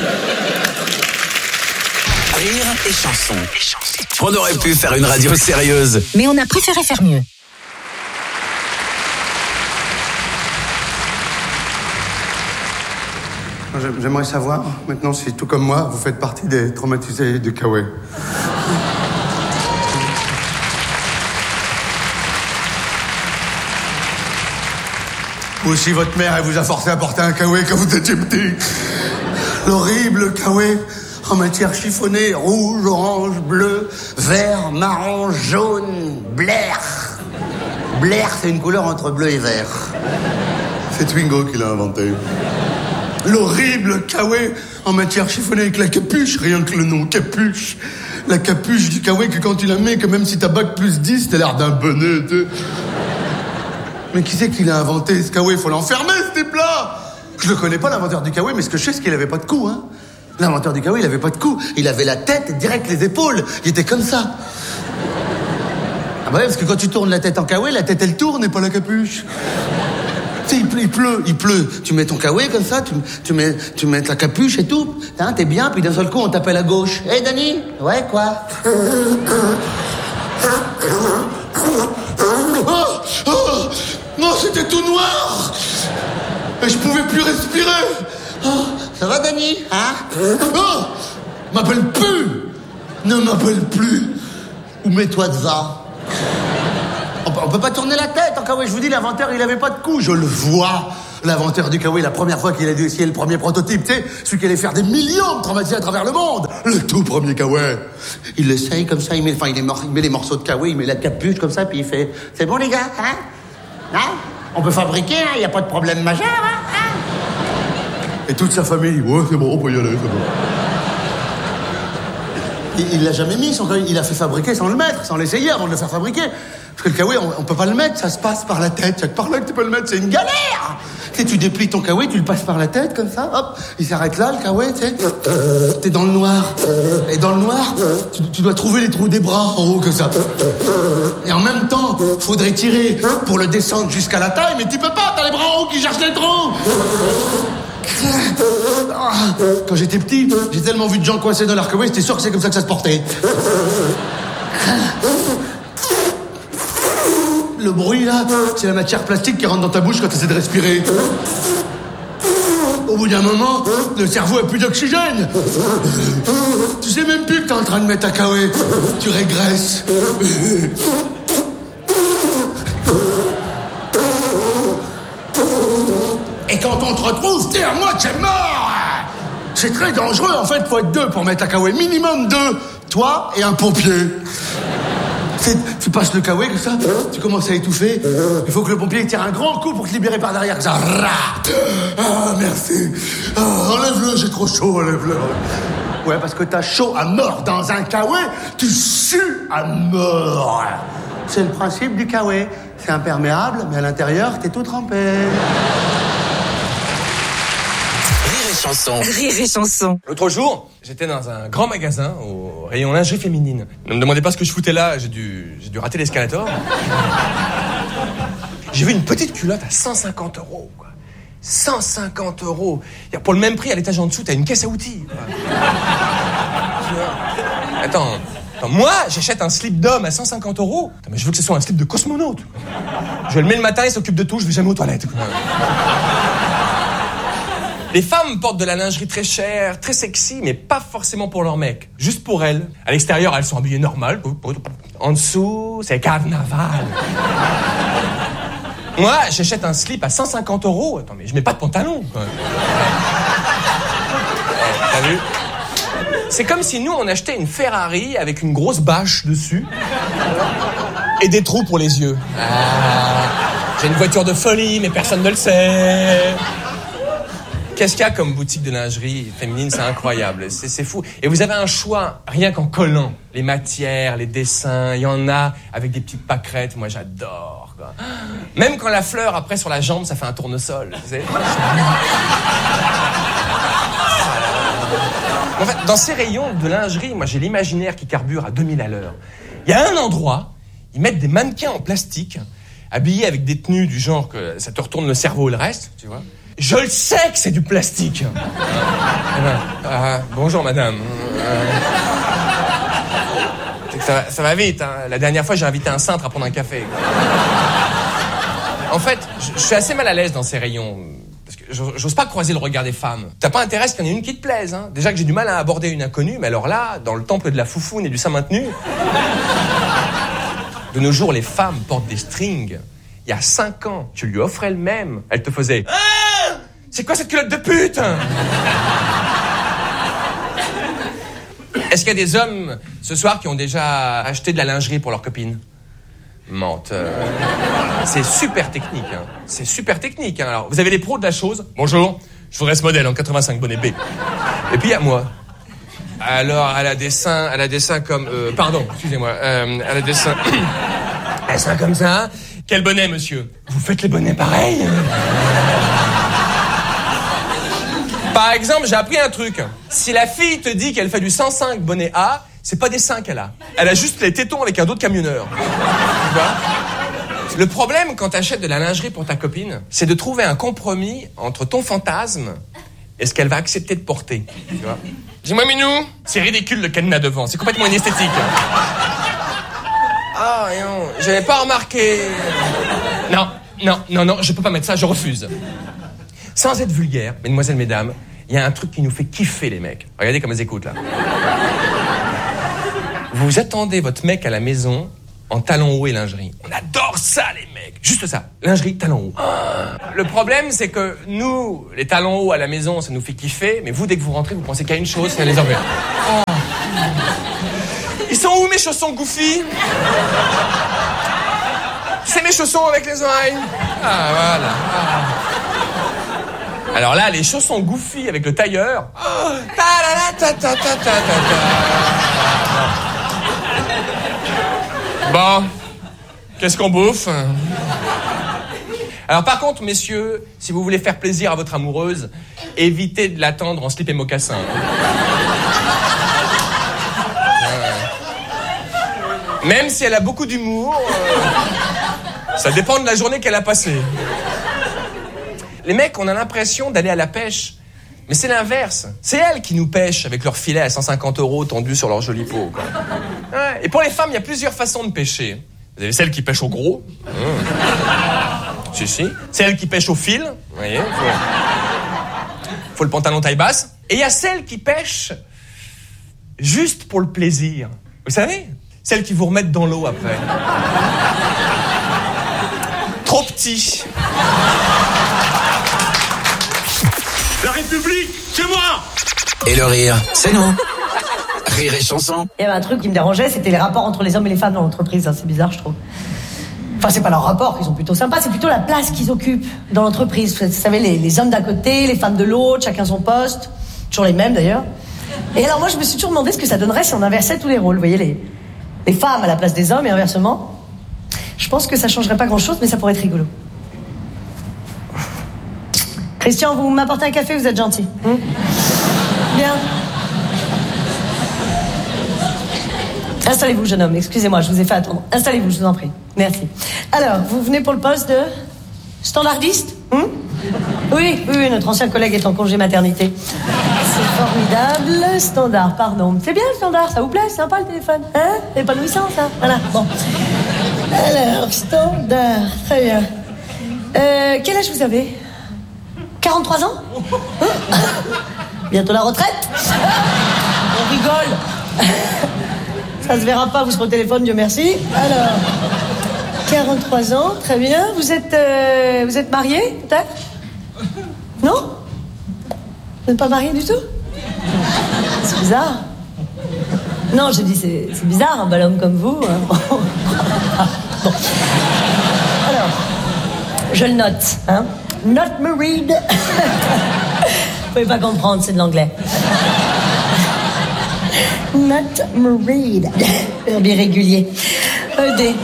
Rire et chanson. On aurait pu faire une radio sérieuse, mais on a préféré faire mieux. J'aimerais savoir, maintenant, si tout comme moi, vous faites partie des traumatisés du Kawaii. Ou si votre mère, elle vous a forcé à porter un Kawaii quand vous étiez petit. L'horrible Kawaii en matière chiffonnée, rouge, orange, bleu, vert, marron, jaune, blair. Blair, c'est une couleur entre bleu et vert. C'est Twingo qui l'a inventé. L'horrible Kawaii en matière chiffonnée avec la capuche, rien que le nom, capuche. La capuche du Kawaii que quand tu la mets, que même si t'as bac plus 10, t'as l'air d'un bonnet. Mais qui c'est qui l'a inventé, ce Kawaii? Faut l'enfermer, ce type-là. Je le connais pas, l'inventeur du Kawaii, mais ce que je sais, c'est qu'il avait pas de cou, hein. L'inventeur du Kawaii, il avait pas de cou. Il avait la tête direct les épaules. Il était comme ça. Ah bah ouais, parce que quand tu tournes la tête en Kawaii, la tête elle tourne et pas la capuche. Tu sais, il pleut. Tu mets ton Kawaii comme ça, tu mets la capuche et tout. Hein, t'es bien, puis d'un seul coup, on t'appelle à gauche. Hé, Dani? Ouais, quoi? Non, c'était tout noir. Et je pouvais plus respirer. Oh, ça va, Dani? Hein? Oh, m'appelle plus. Ne m'appelle plus. Ou mets-toi devant. On peut pas tourner la tête, encore. Ouais, je vous dis, l'inventeur, il avait pas de cou. Je le vois. L'inventeur du kawaii, la première fois qu'il a dû essayer le premier prototype, tu sais, celui qui allait faire des millions de traumatisés à travers le monde. Le tout premier kawaii. Il l'essaye comme ça, il met les morceaux de kawaii, il met la capuche comme ça, puis il fait « C'est bon les gars, hein? On peut fabriquer, hein? Y a pas de problème majeur, hein? Et toute sa famille, ouais, c'est bon, on peut y aller, c'est bon. Il l'a jamais mis, son kawaii. Il a fait fabriquer sans le mettre, sans l'essayer avant de le faire fabriquer. Parce que le kawaii, on peut pas le mettre, ça se passe par la tête. C'est par là que tu peux le mettre, c'est une galère. Tu sais, tu déplies ton kawaii, tu le passes par la tête, comme ça, hop, il s'arrête là, le kawaii, tu sais. T'es dans le noir. Et dans le noir, tu dois trouver les trous des bras en haut, comme ça. Et en même temps, faudrait tirer pour le descendre jusqu'à la taille, mais tu peux pas, t'as les bras en haut qui cherchent les trous. Quand j'étais petit, j'ai tellement vu de gens coincés dans leur kawaii, j'étais sûr que c'est comme ça que ça se portait. Le bruit, là, c'est la matière plastique qui rentre dans ta bouche quand tu essaies de respirer. Au bout d'un moment, le cerveau a plus d'oxygène. Tu sais même plus que t'es en train de mettre un kawaii. Tu régresses. Et quand on te retrouve, t'es à moitié mort. C'est très dangereux, en fait, faut être deux pour mettre un kawaii. Minimum 2. Toi et un pompier. Tu passes le kawaii comme ça, tu commences à étouffer. Il faut que le pompier tire un grand coup pour te libérer par derrière. Ça, ah, merci. Ah, enlève-le, j'ai trop chaud, enlève-le. Ouais, parce que t'as chaud à mort dans un kawaii, tu sues à mort. C'est le principe du kawaii. C'est imperméable, mais à l'intérieur, t'es tout trempé. Rire et chanson. L'autre jour, j'étais dans un grand magasin au rayon lingerie féminine. Ne me demandez pas ce que je foutais là, j'ai dû rater l'escalator. J'ai vu une petite culotte à 150 €, quoi. 150 €. Pour le même prix, à l'étage en dessous, t'as une caisse à outils, quoi. Attends, moi, j'achète un slip d'homme à 150 €. Attends, mais je veux que ce soit un slip de cosmonaute. Je le mets le matin, il s'occupe de tout, je vais jamais aux toilettes, quoi. Les femmes portent de la lingerie très chère, très sexy, mais pas forcément pour leur mec. Juste pour elles. À l'extérieur, elles sont habillées normal. En dessous, c'est carnaval. Moi, j'achète un slip à 150 €. Attends, mais je mets pas de pantalon, quoi. T'as vu ? C'est comme si nous, on achetait une Ferrari avec une grosse bâche dessus et des trous pour les yeux. J'ai une voiture de folie, mais personne ne le sait. Qu'est-ce qu'il y a comme boutique de lingerie féminine? C'est incroyable, c'est fou. Et vous avez un choix rien qu'en collant. Les matières, les dessins, il y en a avec des petites pâquerettes. Moi, j'adore, quoi. Même quand la fleur, après, sur la jambe, ça fait un tournesol, tu sais. En fait, dans ces rayons de lingerie, moi, j'ai l'imaginaire qui carbure à 2000 à l'heure. Il y a un endroit, ils mettent des mannequins en plastique, habillés avec des tenues du genre que ça te retourne le cerveau et le reste, tu vois. Je le sais que c'est du plastique. Bonjour, madame. Ça va vite, hein. La dernière fois, j'ai invité un cintre à prendre un café. En fait, je suis assez mal à l'aise dans ces rayons. Parce que j'ose pas croiser le regard des femmes. T'as pas intérêt qu'il y en ait une qui te plaise, hein. Déjà que j'ai du mal à aborder une inconnue, mais alors là, dans le temple de la foufoune et du sein maintenu... De nos jours, les femmes portent des strings. Il y a 5 ans, tu lui offrais le même. Elle te faisait... Ah, c'est quoi cette culotte de pute? Est-ce qu'il y a des hommes, ce soir, qui ont déjà acheté de la lingerie pour leur copine? Menteur. C'est super technique, hein. C'est super technique, hein. Alors, vous avez les pros de la chose. Bonjour, je voudrais ce modèle en 85 bonnet B. Et puis, il y a moi. Alors, elle a des seins comme... pardon, excusez-moi. Elle a des seins... Elle a des seins comme ça. Quel bonnet, monsieur? Vous faites les bonnets pareils? Par exemple, j'ai appris un truc. Si la fille te dit qu'elle fait du 105 bonnet A, c'est pas des seins qu'elle a. Elle a juste les tétons avec un dos de camionneur. Tu vois? Le problème quand t'achètes de la lingerie pour ta copine, c'est de trouver un compromis entre ton fantasme et ce qu'elle va accepter de porter. Tu vois? Dis-moi, Minou, c'est ridicule le cadenas devant. C'est complètement inesthétique. Ah, non, j'avais pas remarqué. Non, je peux pas mettre ça, je refuse. Sans être vulgaire, mesdemoiselles, mesdames, il y a un truc qui nous fait kiffer les mecs. Regardez comme elles écoutent, là. Vous attendez votre mec à la maison en talons hauts et lingerie. On adore ça, les mecs. Juste ça. Lingerie, talons hauts. Le problème, c'est que nous, les talons hauts à la maison, ça nous fait kiffer. Mais vous, dès que vous rentrez, vous pensez qu'à une chose, c'est les enlever. Ils sont où mes chaussons Goofy? C'est mes chaussons avec les oreilles. Ah, voilà. Alors là, les chaussons Goofy avec le tailleur. Bon, qu'est-ce qu'on bouffe? Alors par contre, messieurs, si vous voulez faire plaisir à votre amoureuse, évitez de l'attendre en slip et mocassin. Même si elle a beaucoup d'humour, ça dépend de la journée qu'elle a passée. Les mecs, on a l'impression d'aller à la pêche. Mais c'est l'inverse. C'est elles qui nous pêchent avec leur filet à 150 € tendus sur leur jolie peau, quoi. Ouais. Et pour les femmes, il y a plusieurs façons de pêcher. Vous avez celles qui pêchent au gros. Si. Celles qui pêchent au fil. Vous voyez, faut le pantalon taille basse. Et il y a celles qui pêchent juste pour le plaisir. Vous savez? Celles qui vous remettent dans l'eau après. Trop petit. La République, c'est moi! Et le rire, c'est nous. Rire et chanson. Il y avait un truc qui me dérangeait, c'était les rapports entre les hommes et les femmes dans l'entreprise. C'est bizarre, je trouve. Enfin, c'est pas leurs rapports qui sont plutôt sympas, c'est plutôt la place qu'ils occupent dans l'entreprise. Vous savez, les hommes d'un côté, les femmes de l'autre, chacun son poste. Toujours les mêmes, d'ailleurs. Et alors, moi, je me suis toujours demandé ce que ça donnerait si on inversait tous les rôles. Vous voyez, les femmes à la place des hommes et inversement. Je pense que ça changerait pas grand-chose, mais ça pourrait être rigolo. Christian, vous m'apportez un café, vous êtes gentil. Bien. Installez-vous, jeune homme. Excusez-moi, je vous ai fait attendre. Installez-vous, je vous en prie. Merci. Alors, vous venez pour le poste de standardiste? Oui, notre ancien collègue est en congé maternité. C'est formidable. Standard, pardon. C'est bien le standard, ça vous plaît? C'est sympa le téléphone, hein? Épanouissant, ça. Voilà, bon. Alors, standard, très bien. Quel âge vous avez? 43 ans? Bientôt la retraite? On rigole. Ça se verra pas, vous serez au téléphone, Dieu merci. Alors, 43 ans, très bien. Vous êtes marié, peut-être? Non? Vous n'êtes pas marié du tout? C'est bizarre. Non, j'ai dit, c'est bizarre, un bel homme comme vous. Bon. Alors, je le note, hein. Not married. Vous pouvez pas comprendre, c'est de l'anglais. Not married. Verbe irrégulier. ED.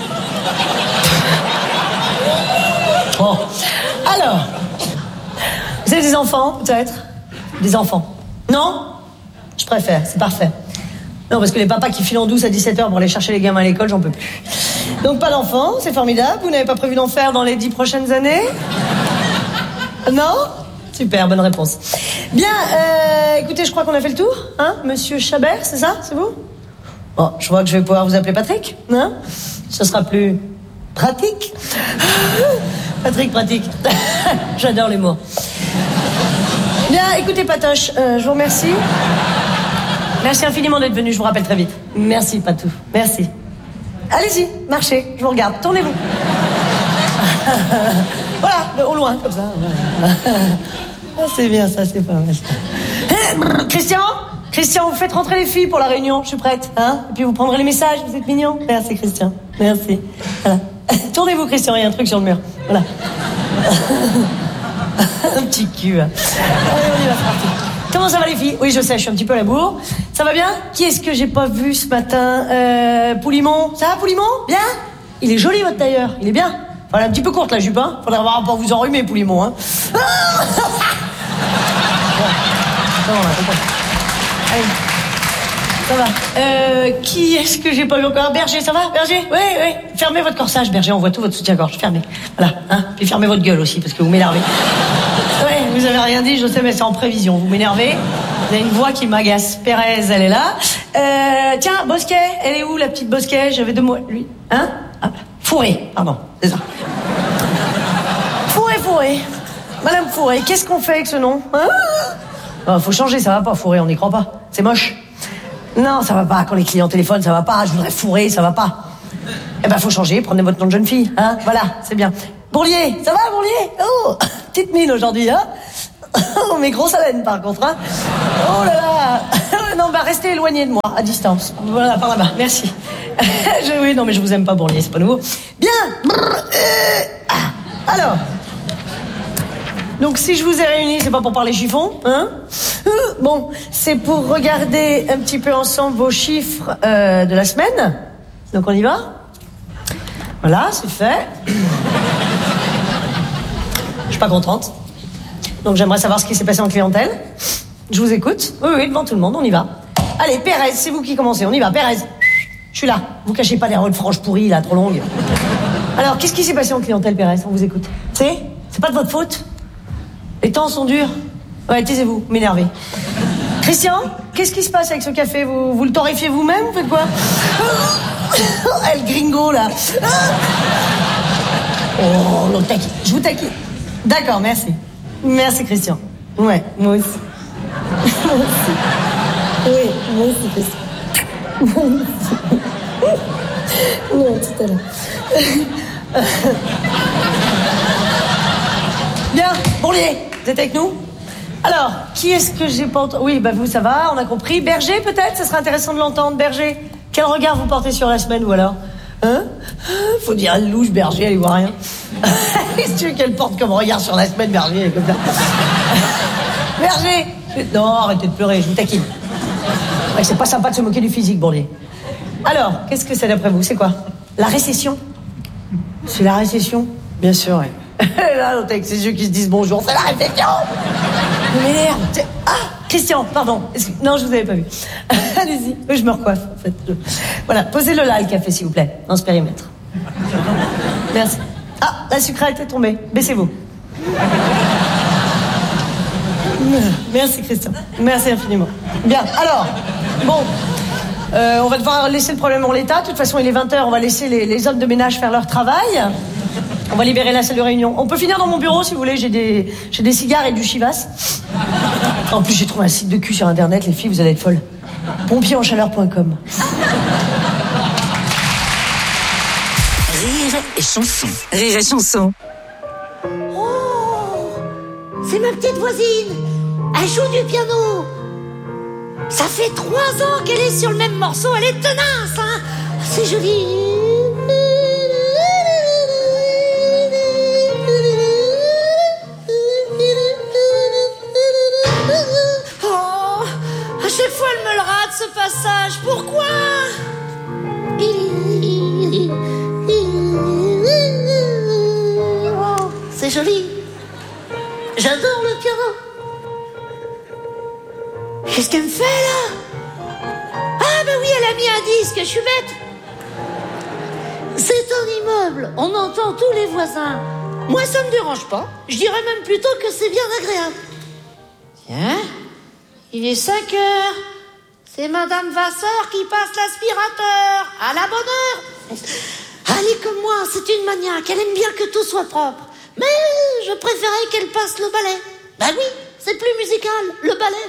Bon. Alors, vous avez des enfants, peut-être? Des enfants? Non? Je préfère, c'est parfait. Non, parce que les papas qui filent en douce à 17h pour aller chercher les gamins à l'école, j'en peux plus. Donc pas d'enfants, c'est formidable. Vous n'avez pas prévu d'en faire dans les 10 prochaines années? Non? Super, bonne réponse. Bien, écoutez, je crois qu'on a fait le tour, hein? Monsieur Chabert, c'est ça? C'est vous? Bon, je vois que je vais pouvoir vous appeler Patrick, hein? Ce sera plus pratique. Patrick, pratique. J'adore les mots. Bien, écoutez, Patoche, je vous remercie. Merci infiniment d'être venu, je vous rappelle très vite. Merci, Patou, merci. Allez-y, marchez, je vous regarde, tournez-vous. Voilà, au loin, comme ça. Voilà. Ah, c'est bien, ça, c'est pas mal. Christian, vous faites rentrer les filles pour la réunion, je suis prête. Hein? Et puis vous prendrez les messages, vous êtes mignon. Merci, Christian, merci. Voilà. Tournez-vous, Christian, il y a un truc sur le mur. Voilà. Un petit cul. Allez, on y va, c'est parti. Comment ça va, les filles? Oui, je sais, je suis un petit peu à la bourre. Ça va bien? Qui est-ce que j'ai pas vu ce matin? Poulimon. Ça va, Poulimon? Bien? Il est joli, votre tailleur. Il est bien. Enfin, elle est un petit peu courte, la jupe, hein. Faudrait voir pour vous enrhumer, Poulimon, hein. Bon. Ça va, on a compris. Allez. Ça va. Qui est-ce que j'ai pas vu encore? Berger, ça va? Berger? Oui. Fermez votre corsage, Berger, on voit tout votre soutien-gorge. Fermez. Voilà, hein. Puis fermez votre gueule aussi, parce que vous m'énervez. Ouais, vous avez rien dit, je sais, mais c'est en prévision. Vous m'énervez. Vous avez une voix qui m'agace. Pérez, elle est là. Tiens, Bosquet, elle est où, la petite Bosquet? J'avais 2 mots. Lui. Hein? Ah, Fourré, pardon, c'est ça. Fourré. Madame Fourré, qu'est-ce qu'on fait avec ce nom? Hein? Faut changer, ça va pas, Fourré, on n'y croit pas. C'est moche. Non, ça va pas, quand les clients téléphonent, ça va pas. Je voudrais Fourré, ça va pas. Eh ben, faut changer, prenez votre nom de jeune fille, hein. Voilà, c'est bien. Bourlier, ça va, Bourlier? Oh, petite mine aujourd'hui, hein. Oh, mais grosse haleine, par contre, hein. Oh là là. Non, bah, restez éloigné de moi, à distance. Voilà, par là-bas, merci. Oui, non, mais je vous aime pas, Bourlier, c'est pas nouveau. Bien. Alors. Donc, si je vous ai réunis, c'est pas pour parler chiffon, hein. Bon, c'est pour regarder un petit peu ensemble vos chiffres de la semaine. Donc, on y va? Voilà, c'est fait. Je suis pas contente. Donc, j'aimerais savoir ce qui s'est passé en clientèle. Je vous écoute. Oui, devant tout le monde, on y va. Allez, Pérez, c'est vous qui commencez, on y va. Pérez, je suis là. Vous cachez pas les rôles franches pourries, là, trop longues. Alors, qu'est-ce qui s'est passé en clientèle, Pérez? On vous écoute. C'est pas de votre faute. Les temps sont durs. Ouais, taisez-vous, m'énervez. Christian, qu'est-ce qui se passe avec ce café? Vous le torréfiez vous-même? Vous faites quoi? El gringo, là. Oh, l'autre taquine. Je vous taquine. D'accord, merci. Merci, Christian. Ouais, moi aussi. Moi aussi. Oui, moi aussi, Christian. Moi aussi. Non, tout à l'heure. Bien, Bourlier, vous êtes avec nous? Alors, qui est-ce que j'ai pas entendu? Oui, bah vous, ça va, on a compris. Berger, peut-être? Ça serait intéressant de l'entendre, Berger. Quel regard vous portez sur la semaine, ou alors? Hein? Faut dire, elle louche, Berger, elle y voit rien. Qu'est-ce que tu veux qu'elle porte comme regard sur la semaine, Berger, comme ça? Berger! Non, arrêtez de pleurer, je vous taquine. Ouais, c'est pas sympa de se moquer du physique, Bourlier. Alors, qu'est-ce que c'est d'après vous? C'est quoi? La récession? C'est la récession? Bien sûr, ouais. Là, l'autre avec ses yeux qui se disent bonjour, c'est la réflexion. Vous m'énerve. Ah, Christian, pardon. Non, je vous avais pas vu. Allez-y. Je me recoiffe, en fait. Voilà, posez-le là, le café, s'il vous plaît, dans ce périmètre. Merci. Ah, la sucrète est tombée. Baissez-vous. Merci, Christian. Merci infiniment. Bien, alors, bon... on va devoir laisser le problème en l'état. De toute façon, il est 20h, on va laisser les hommes de ménage faire leur travail. On va libérer la salle de réunion. On peut finir dans mon bureau, si vous voulez. J'ai des cigares et du chivas. En plus, j'ai trouvé un site de cul sur Internet. Les filles, vous allez être folles. Pompierenchaleur.com. Rire et chanson. Rire et chanson. Oh, c'est ma petite voisine. Elle joue du piano. Ça fait 3 ans qu'elle est sur le même morceau. Elle est tenace, hein. C'est joli. Oh, à chaque fois elle me le rate, ce passage. Pourquoi? Oh, c'est joli. J'adore le piano. Qu'est-ce qu'elle me fait, là? Ah, ben oui, elle a mis un disque, je suis bête. C'est un immeuble, on entend tous les voisins. Moi, ça me dérange pas. Je dirais même plutôt que c'est bien agréable. Tiens, il est 5 heures. C'est Madame Vasseur qui passe l'aspirateur. À la bonne heure. Elle est comme moi, c'est une maniaque. Elle aime bien que tout soit propre. Mais je préférais qu'elle passe le balai. Ben oui, c'est plus musical, le balai.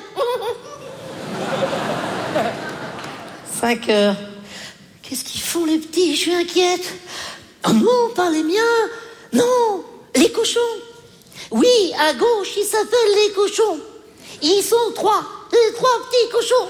5 heures. Qu'est-ce qu'ils font, les petits? Je suis inquiète. Oh non, pas les miens. Non, les cochons. Oui, à gauche, ils s'appellent les cochons. Ils sont 3. Les 3 petits cochons.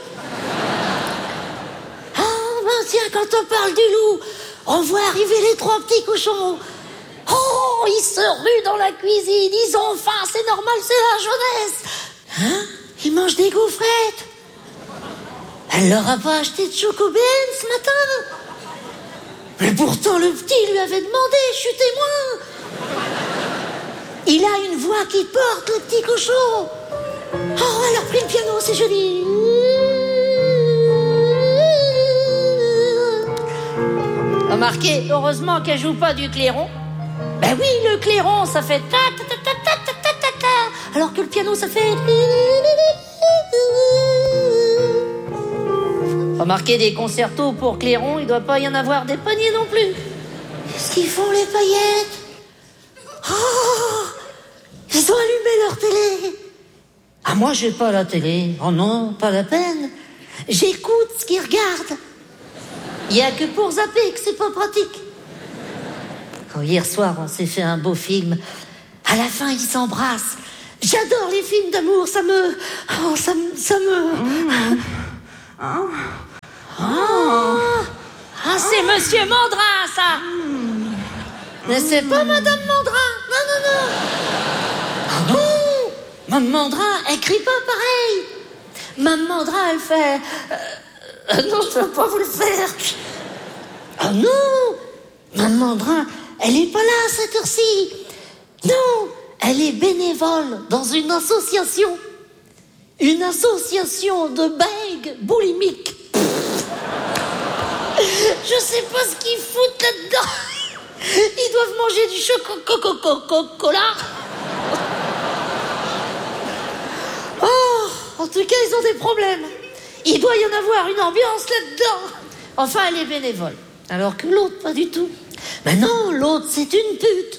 Ah, ben tiens, quand on parle du loup, on voit arriver les 3 petits cochons. Oh, ils se ruent dans la cuisine. Ils ont faim, c'est normal, c'est la jeunesse. Hein? Ils mangent des gaufrettes. Elle leur a pas acheté de chocobène ce matin. Mais pourtant, le petit lui avait demandé, je suis témoin. Il a une voix qui porte, le petit cochon. Oh, elle a repris le piano, c'est joli. Remarquez, heureusement qu'elle joue pas du clairon. Ben oui, le clairon, ça fait ta ta ta ta ta ta ta ta, alors que le piano, ça fait... Remarquez, des concertos pour clairon, il doit pas y en avoir des paniers non plus. Qu'est-ce qu'ils font, les paillettes? Oh, ils ont allumé leur télé. Ah, moi, j'ai pas la télé. Oh non, pas la peine. J'écoute ce qu'ils regardent. Il n'y a que pour zapper que c'est pas pratique. Quand hier soir, on s'est fait un beau film, à la fin, ils s'embrassent. J'adore les films d'amour, ça me... Ah, c'est Monsieur Mandrin, ça. Mais c'est pas Madame Mandrin. Non. Ah bon? Mme Mandrin, elle crie pas pareil. Mme Mandrin, elle fait... non, je ne peux pas vous le faire. Ah non, Mme Mandrin, elle est pas là à cette heure-ci. Non, elle est bénévole dans une association. Une association de bègues boulimiques. Je sais pas ce qu'ils foutent là-dedans. Ils doivent manger du chocolat. Oh, en tout cas, ils ont des problèmes. Il doit y en avoir une ambiance là-dedans. Enfin, elle est bénévole. Alors que l'autre, pas du tout. Mais non, l'autre, c'est une pute.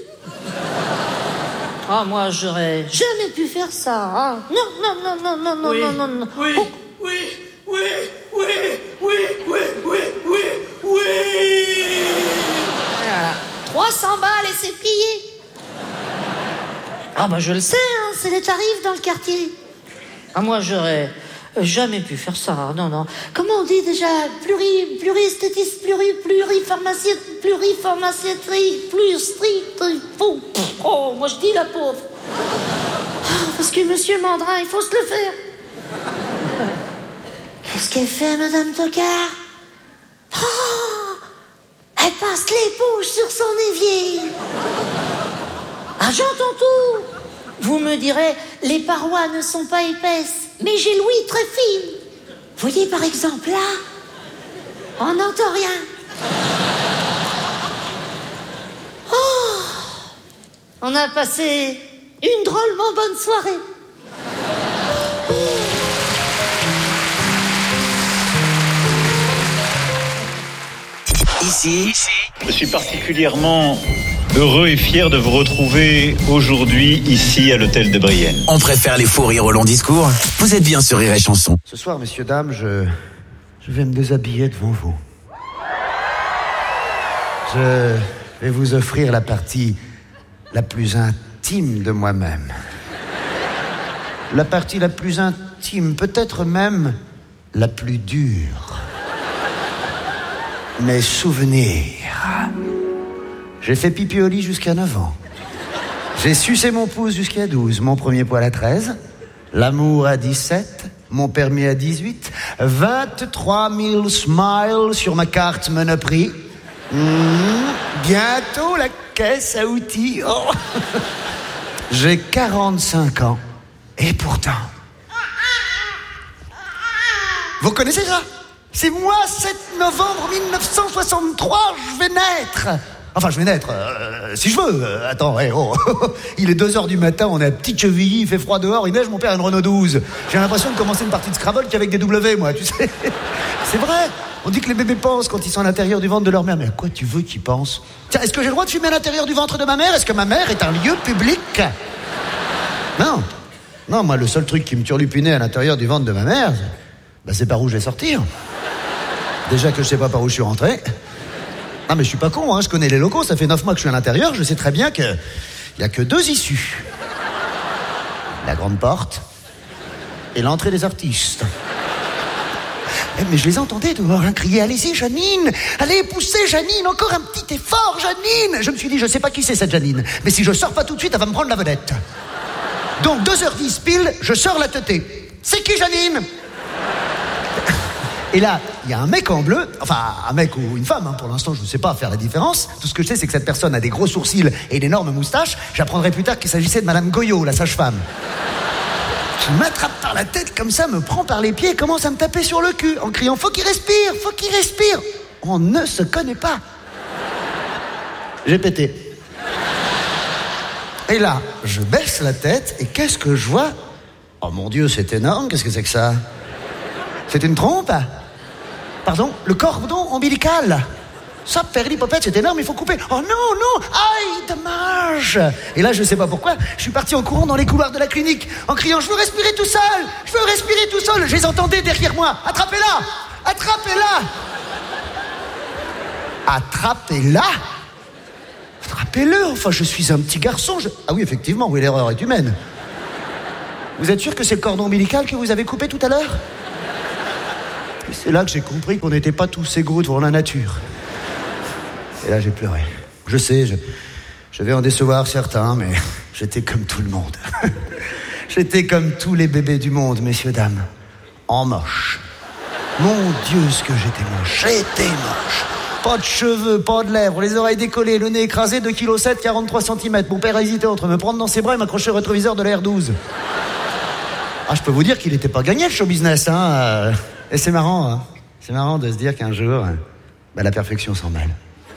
Ah, moi, j'aurais jamais pu faire ça. Hein. Non. Oui. Oh. Voilà. 300 balles et c'est plié. Ah, bah, je le sais, hein, c'est les tarifs dans le quartier. Ah, moi, j'aurais jamais pu faire ça. Non. Comment on dit déjà? Pluriesthétiste, pluripharmacierie, plus strict. Oh, moi, je dis la pauvre. Parce que Monsieur Mandrin, il faut se le faire. Qu'est-ce qu'elle fait, Madame Tocard? Oh, elle passe l'éponge sur son évier. Ah, j'entends tout. Vous me direz, les parois ne sont pas épaisses, mais j'ai l'ouïe très fine. Voyez par exemple là, on n'entend rien. Oh, on a passé une drôlement bonne soirée. Ici, je suis particulièrement heureux et fier de vous retrouver aujourd'hui ici à l'hôtel de Brienne. On préfère les faux rires au long discours. Vous êtes bien sur Rire et Chanson. Ce soir, messieurs, dames, je vais me déshabiller devant vous. Je vais vous offrir la partie la plus intime de moi-même. La partie la plus intime, peut-être même la plus dure. Mes souvenirs. J'ai fait pipi au lit jusqu'à 9 ans. J'ai sucé mon pouce jusqu'à 12, mon premier poil à 13, l'amour à 17, mon permis à 18, 23 000 smiles sur ma carte Monoprix. Bientôt la caisse à outils. Oh. J'ai 45 ans. Et pourtant... Vous connaissez ça? C'est moi, 7 novembre 1963, je vais naître. Enfin, je vais naître, si je veux. Attends, il est 2h du matin, on est à Petite-Chevilly, il fait froid dehors, il neige, mon père a une Renault 12. J'ai l'impression de commencer une partie de Scrabble qu'avec des W, moi, tu sais. C'est vrai, on dit que les bébés pensent quand ils sont à l'intérieur du ventre de leur mère. Mais à quoi tu veux qu'ils pensent? Tiens, est-ce que j'ai le droit de fumer à l'intérieur du ventre de ma mère? Est-ce que ma mère est un lieu public? Non, moi, le seul truc qui me turlupinait à l'intérieur du ventre de ma mère, c'est par où je vais sortir. Déjà que je sais pas par où je suis rentré. Ah, mais je suis pas con, hein, je connais les locaux, ça fait 9 mois que je suis à l'intérieur, je sais très bien qu'il y a que 2 issues. La grande porte et l'entrée des artistes. Mais je les entendais dehors, crier, allez-y Janine, allez poussez Janine, encore un petit effort Janine. Je me suis dit, je sais pas qui c'est cette Janine, mais si je sors pas tout de suite, elle va me prendre la vedette. Donc 2h10 pile, je sors la teutée. C'est qui Janine? Et là, il y a un mec en bleu, enfin un mec ou une femme, hein, pour l'instant je ne sais pas faire la différence. Tout ce que je sais, c'est que cette personne a des gros sourcils et une énorme moustache. J'apprendrai plus tard qu'il s'agissait de Madame Goyot, la sage-femme. Qui m'attrape par la tête comme ça, me prend par les pieds et commence à me taper sur le cul en criant « Faut qu'il respire, faut qu'il respire !» On ne se connaît pas. J'ai pété. Et là, je baisse la tête et qu'est-ce que je vois? Oh mon Dieu, c'est énorme, qu'est-ce que c'est que ça? C'est une trompe? Pardon? Le cordon ombilical? Ça, perlipopette, c'est énorme, il faut couper. Oh non, aïe, dommage. Et là, je sais pas pourquoi, je suis parti en courant dans les couloirs de la clinique, en criant, je veux respirer tout seul. Je les entendais derrière moi. Attrapez-la. Attrapez-la. Attrapez-le, enfin, je suis un petit garçon. Ah oui, effectivement, oui, l'erreur est humaine. Vous êtes sûr que c'est le cordon ombilical que vous avez coupé tout à l'heure? C'est là que j'ai compris qu'on n'était pas tous égaux devant la nature. Et là, j'ai pleuré. Je sais, je vais en décevoir certains, mais j'étais comme tout le monde. J'étais comme tous les bébés du monde, messieurs, dames. En moche. Mon Dieu, ce que j'étais moche. J'étais moche. Pas de cheveux, pas de lèvres, les oreilles décollées, le nez écrasé, 2,7 kg, 43 cm. Mon père a hésité entre me prendre dans ses bras et m'accrocher au rétroviseur de la R12. Ah, je peux vous dire qu'il n'était pas gagné, le show business, hein. Et c'est marrant, hein. C'est marrant de se dire qu'un jour, la perfection s'en mêle.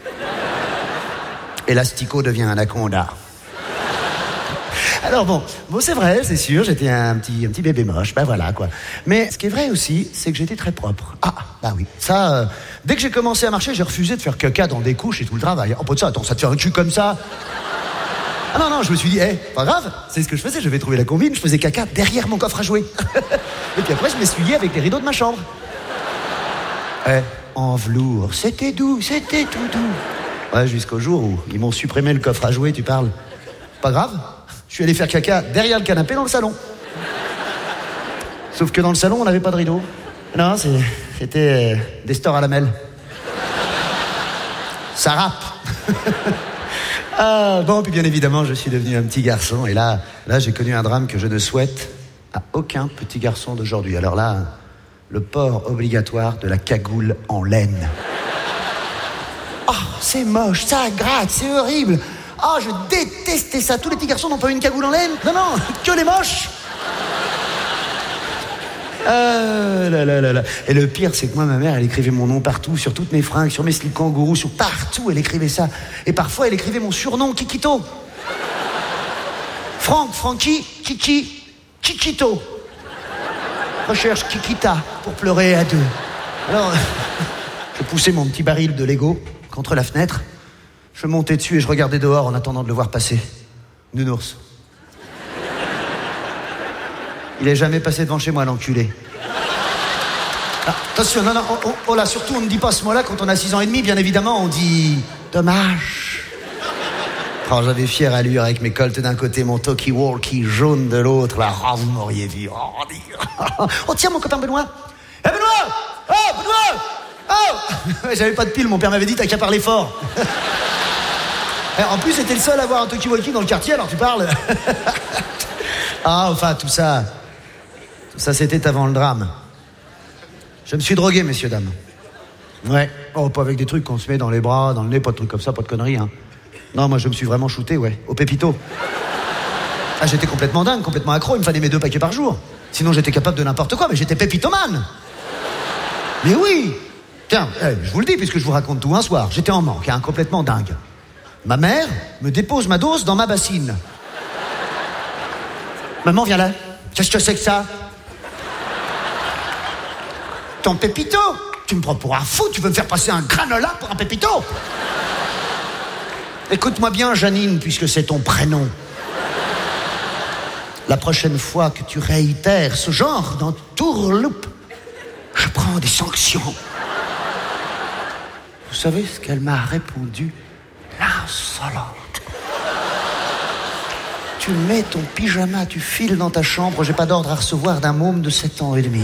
Et l'asticot devient un anaconda. Alors bon, c'est vrai, c'est sûr, j'étais un petit bébé moche, voilà quoi. Mais ce qui est vrai aussi, c'est que j'étais très propre. Ah, bah oui, ça, dès que j'ai commencé à marcher, j'ai refusé de faire caca dans des couches et tout le travail. Oh, pas de ça, attends, ça te fait un cul comme ça? Ah non, je me suis dit, pas grave, c'est ce que je faisais, je vais trouver la combine, je faisais caca derrière mon coffre à jouets. Et puis après, je m'essuyais avec les rideaux de ma chambre. En velours, c'était doux, c'était tout doux. Ouais, jusqu'au jour où ils m'ont supprimé le coffre à jouets, tu parles. Pas grave, je suis allé faire caca derrière le canapé dans le salon. Sauf que dans le salon, on n'avait pas de rideau. Non, c'était des stores à lamelles. Ça rappe. Bon, puis bien évidemment, je suis devenu un petit garçon. Et là, j'ai connu un drame que je ne souhaite à aucun petit garçon d'aujourd'hui. Alors là, le port obligatoire de la cagoule en laine. Oh, c'est moche, ça gratte, c'est horrible. Ah, je détestais ça. Tous les petits garçons n'ont pas eu une cagoule en laine. Non, que les moches. Là. Et le pire, c'est que moi, ma mère, elle écrivait mon nom partout, sur toutes mes fringues, sur mes slips kangourous, sur partout, elle écrivait ça. Et parfois, elle écrivait mon surnom, Kikito. Francky, Kiki, Kikito. Recherche Kikita pour pleurer à deux. Alors, je poussais mon petit baril de Lego contre la fenêtre. Je montais dessus et je regardais dehors en attendant de le voir passer. Nounours. Il est jamais passé devant chez moi, l'enculé. Ah, attention, non, oh là, surtout on ne dit pas ce mot-là quand on a 6 ans et demi, bien évidemment, on dit dommage. Oh, j'avais fière allure avec mes colts d'un côté, mon talkie-walkie jaune de l'autre, là, oh, vous m'auriez vu. Oh, tiens, mon copain Benoît. Benoît! Oh, Benoît! Oh! J'avais pas de pile, mon père m'avait dit, t'as qu'à parler fort. En plus, c'était le seul à avoir un talkie-walkie dans le quartier, alors tu parles. Ah, enfin, tout ça, c'était avant le drame. Je me suis drogué, messieurs, dames. Ouais. Oh, pas avec des trucs qu'on se met dans les bras, dans le nez, pas de trucs comme ça, pas de conneries, hein. Non, moi, je me suis vraiment shooté, ouais, au pépito. Ah, j'étais complètement dingue, complètement accro, il me fallait mes 2 paquets par jour. Sinon, j'étais capable de n'importe quoi, mais j'étais pépitomane. Mais oui. Tiens, je vous le dis, puisque je vous raconte tout un soir. J'étais en manque, hein, complètement dingue. Ma mère me dépose ma dose dans ma bassine. Maman, viens là. Qu'est-ce que c'est que ça? Ton pépito? Tu me prends pour un fou? Tu veux me faire passer un granola pour un pépito? Écoute-moi bien, Janine, puisque c'est ton prénom. La prochaine fois que tu réitères ce genre d'entourloupe, je prends des sanctions. Vous savez ce qu'elle m'a répondu? L'insolente. Tu mets ton pyjama, tu files dans ta chambre, j'ai pas d'ordre à recevoir d'un môme de 7 ans et demi.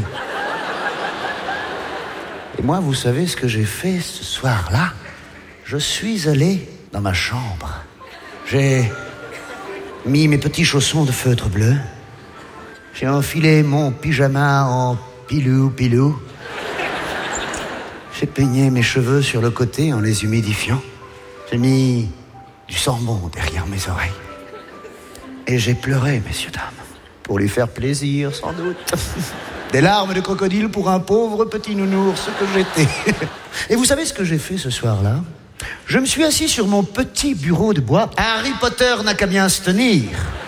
Et moi, vous savez ce que j'ai fait ce soir-là? Je suis allé dans ma chambre. J'ai mis mes petits chaussons de feutre bleu. J'ai enfilé mon pyjama en pilou. J'ai peigné mes cheveux sur le côté en les humidifiant. J'ai mis du sambon derrière mes oreilles. Et j'ai pleuré, messieurs, dames, pour lui faire plaisir, sans doute. Des larmes de crocodile pour un pauvre petit nounours que j'étais. Et vous savez ce que j'ai fait ce soir-là? Je me suis assis sur mon petit bureau de bois. Harry Potter n'a qu'à bien se tenir.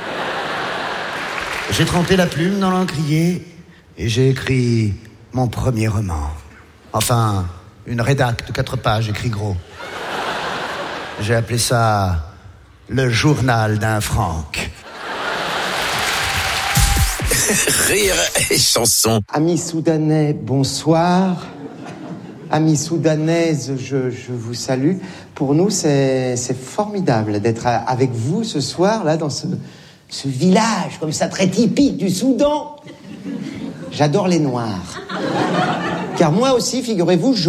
J'ai trempé la plume dans l'encrier et j'ai écrit mon premier roman. Enfin, une rédac de 4 pages, écrit gros. J'ai appelé ça le journal d'un Franck. Rire et chanson. Amis soudanais, bonsoir. Amis soudanaises, je vous salue. Pour nous, c'est formidable d'être avec vous ce soir, là, dans ce village, comme ça, très typique du Soudan. J'adore les Noirs. Car moi aussi, figurez-vous,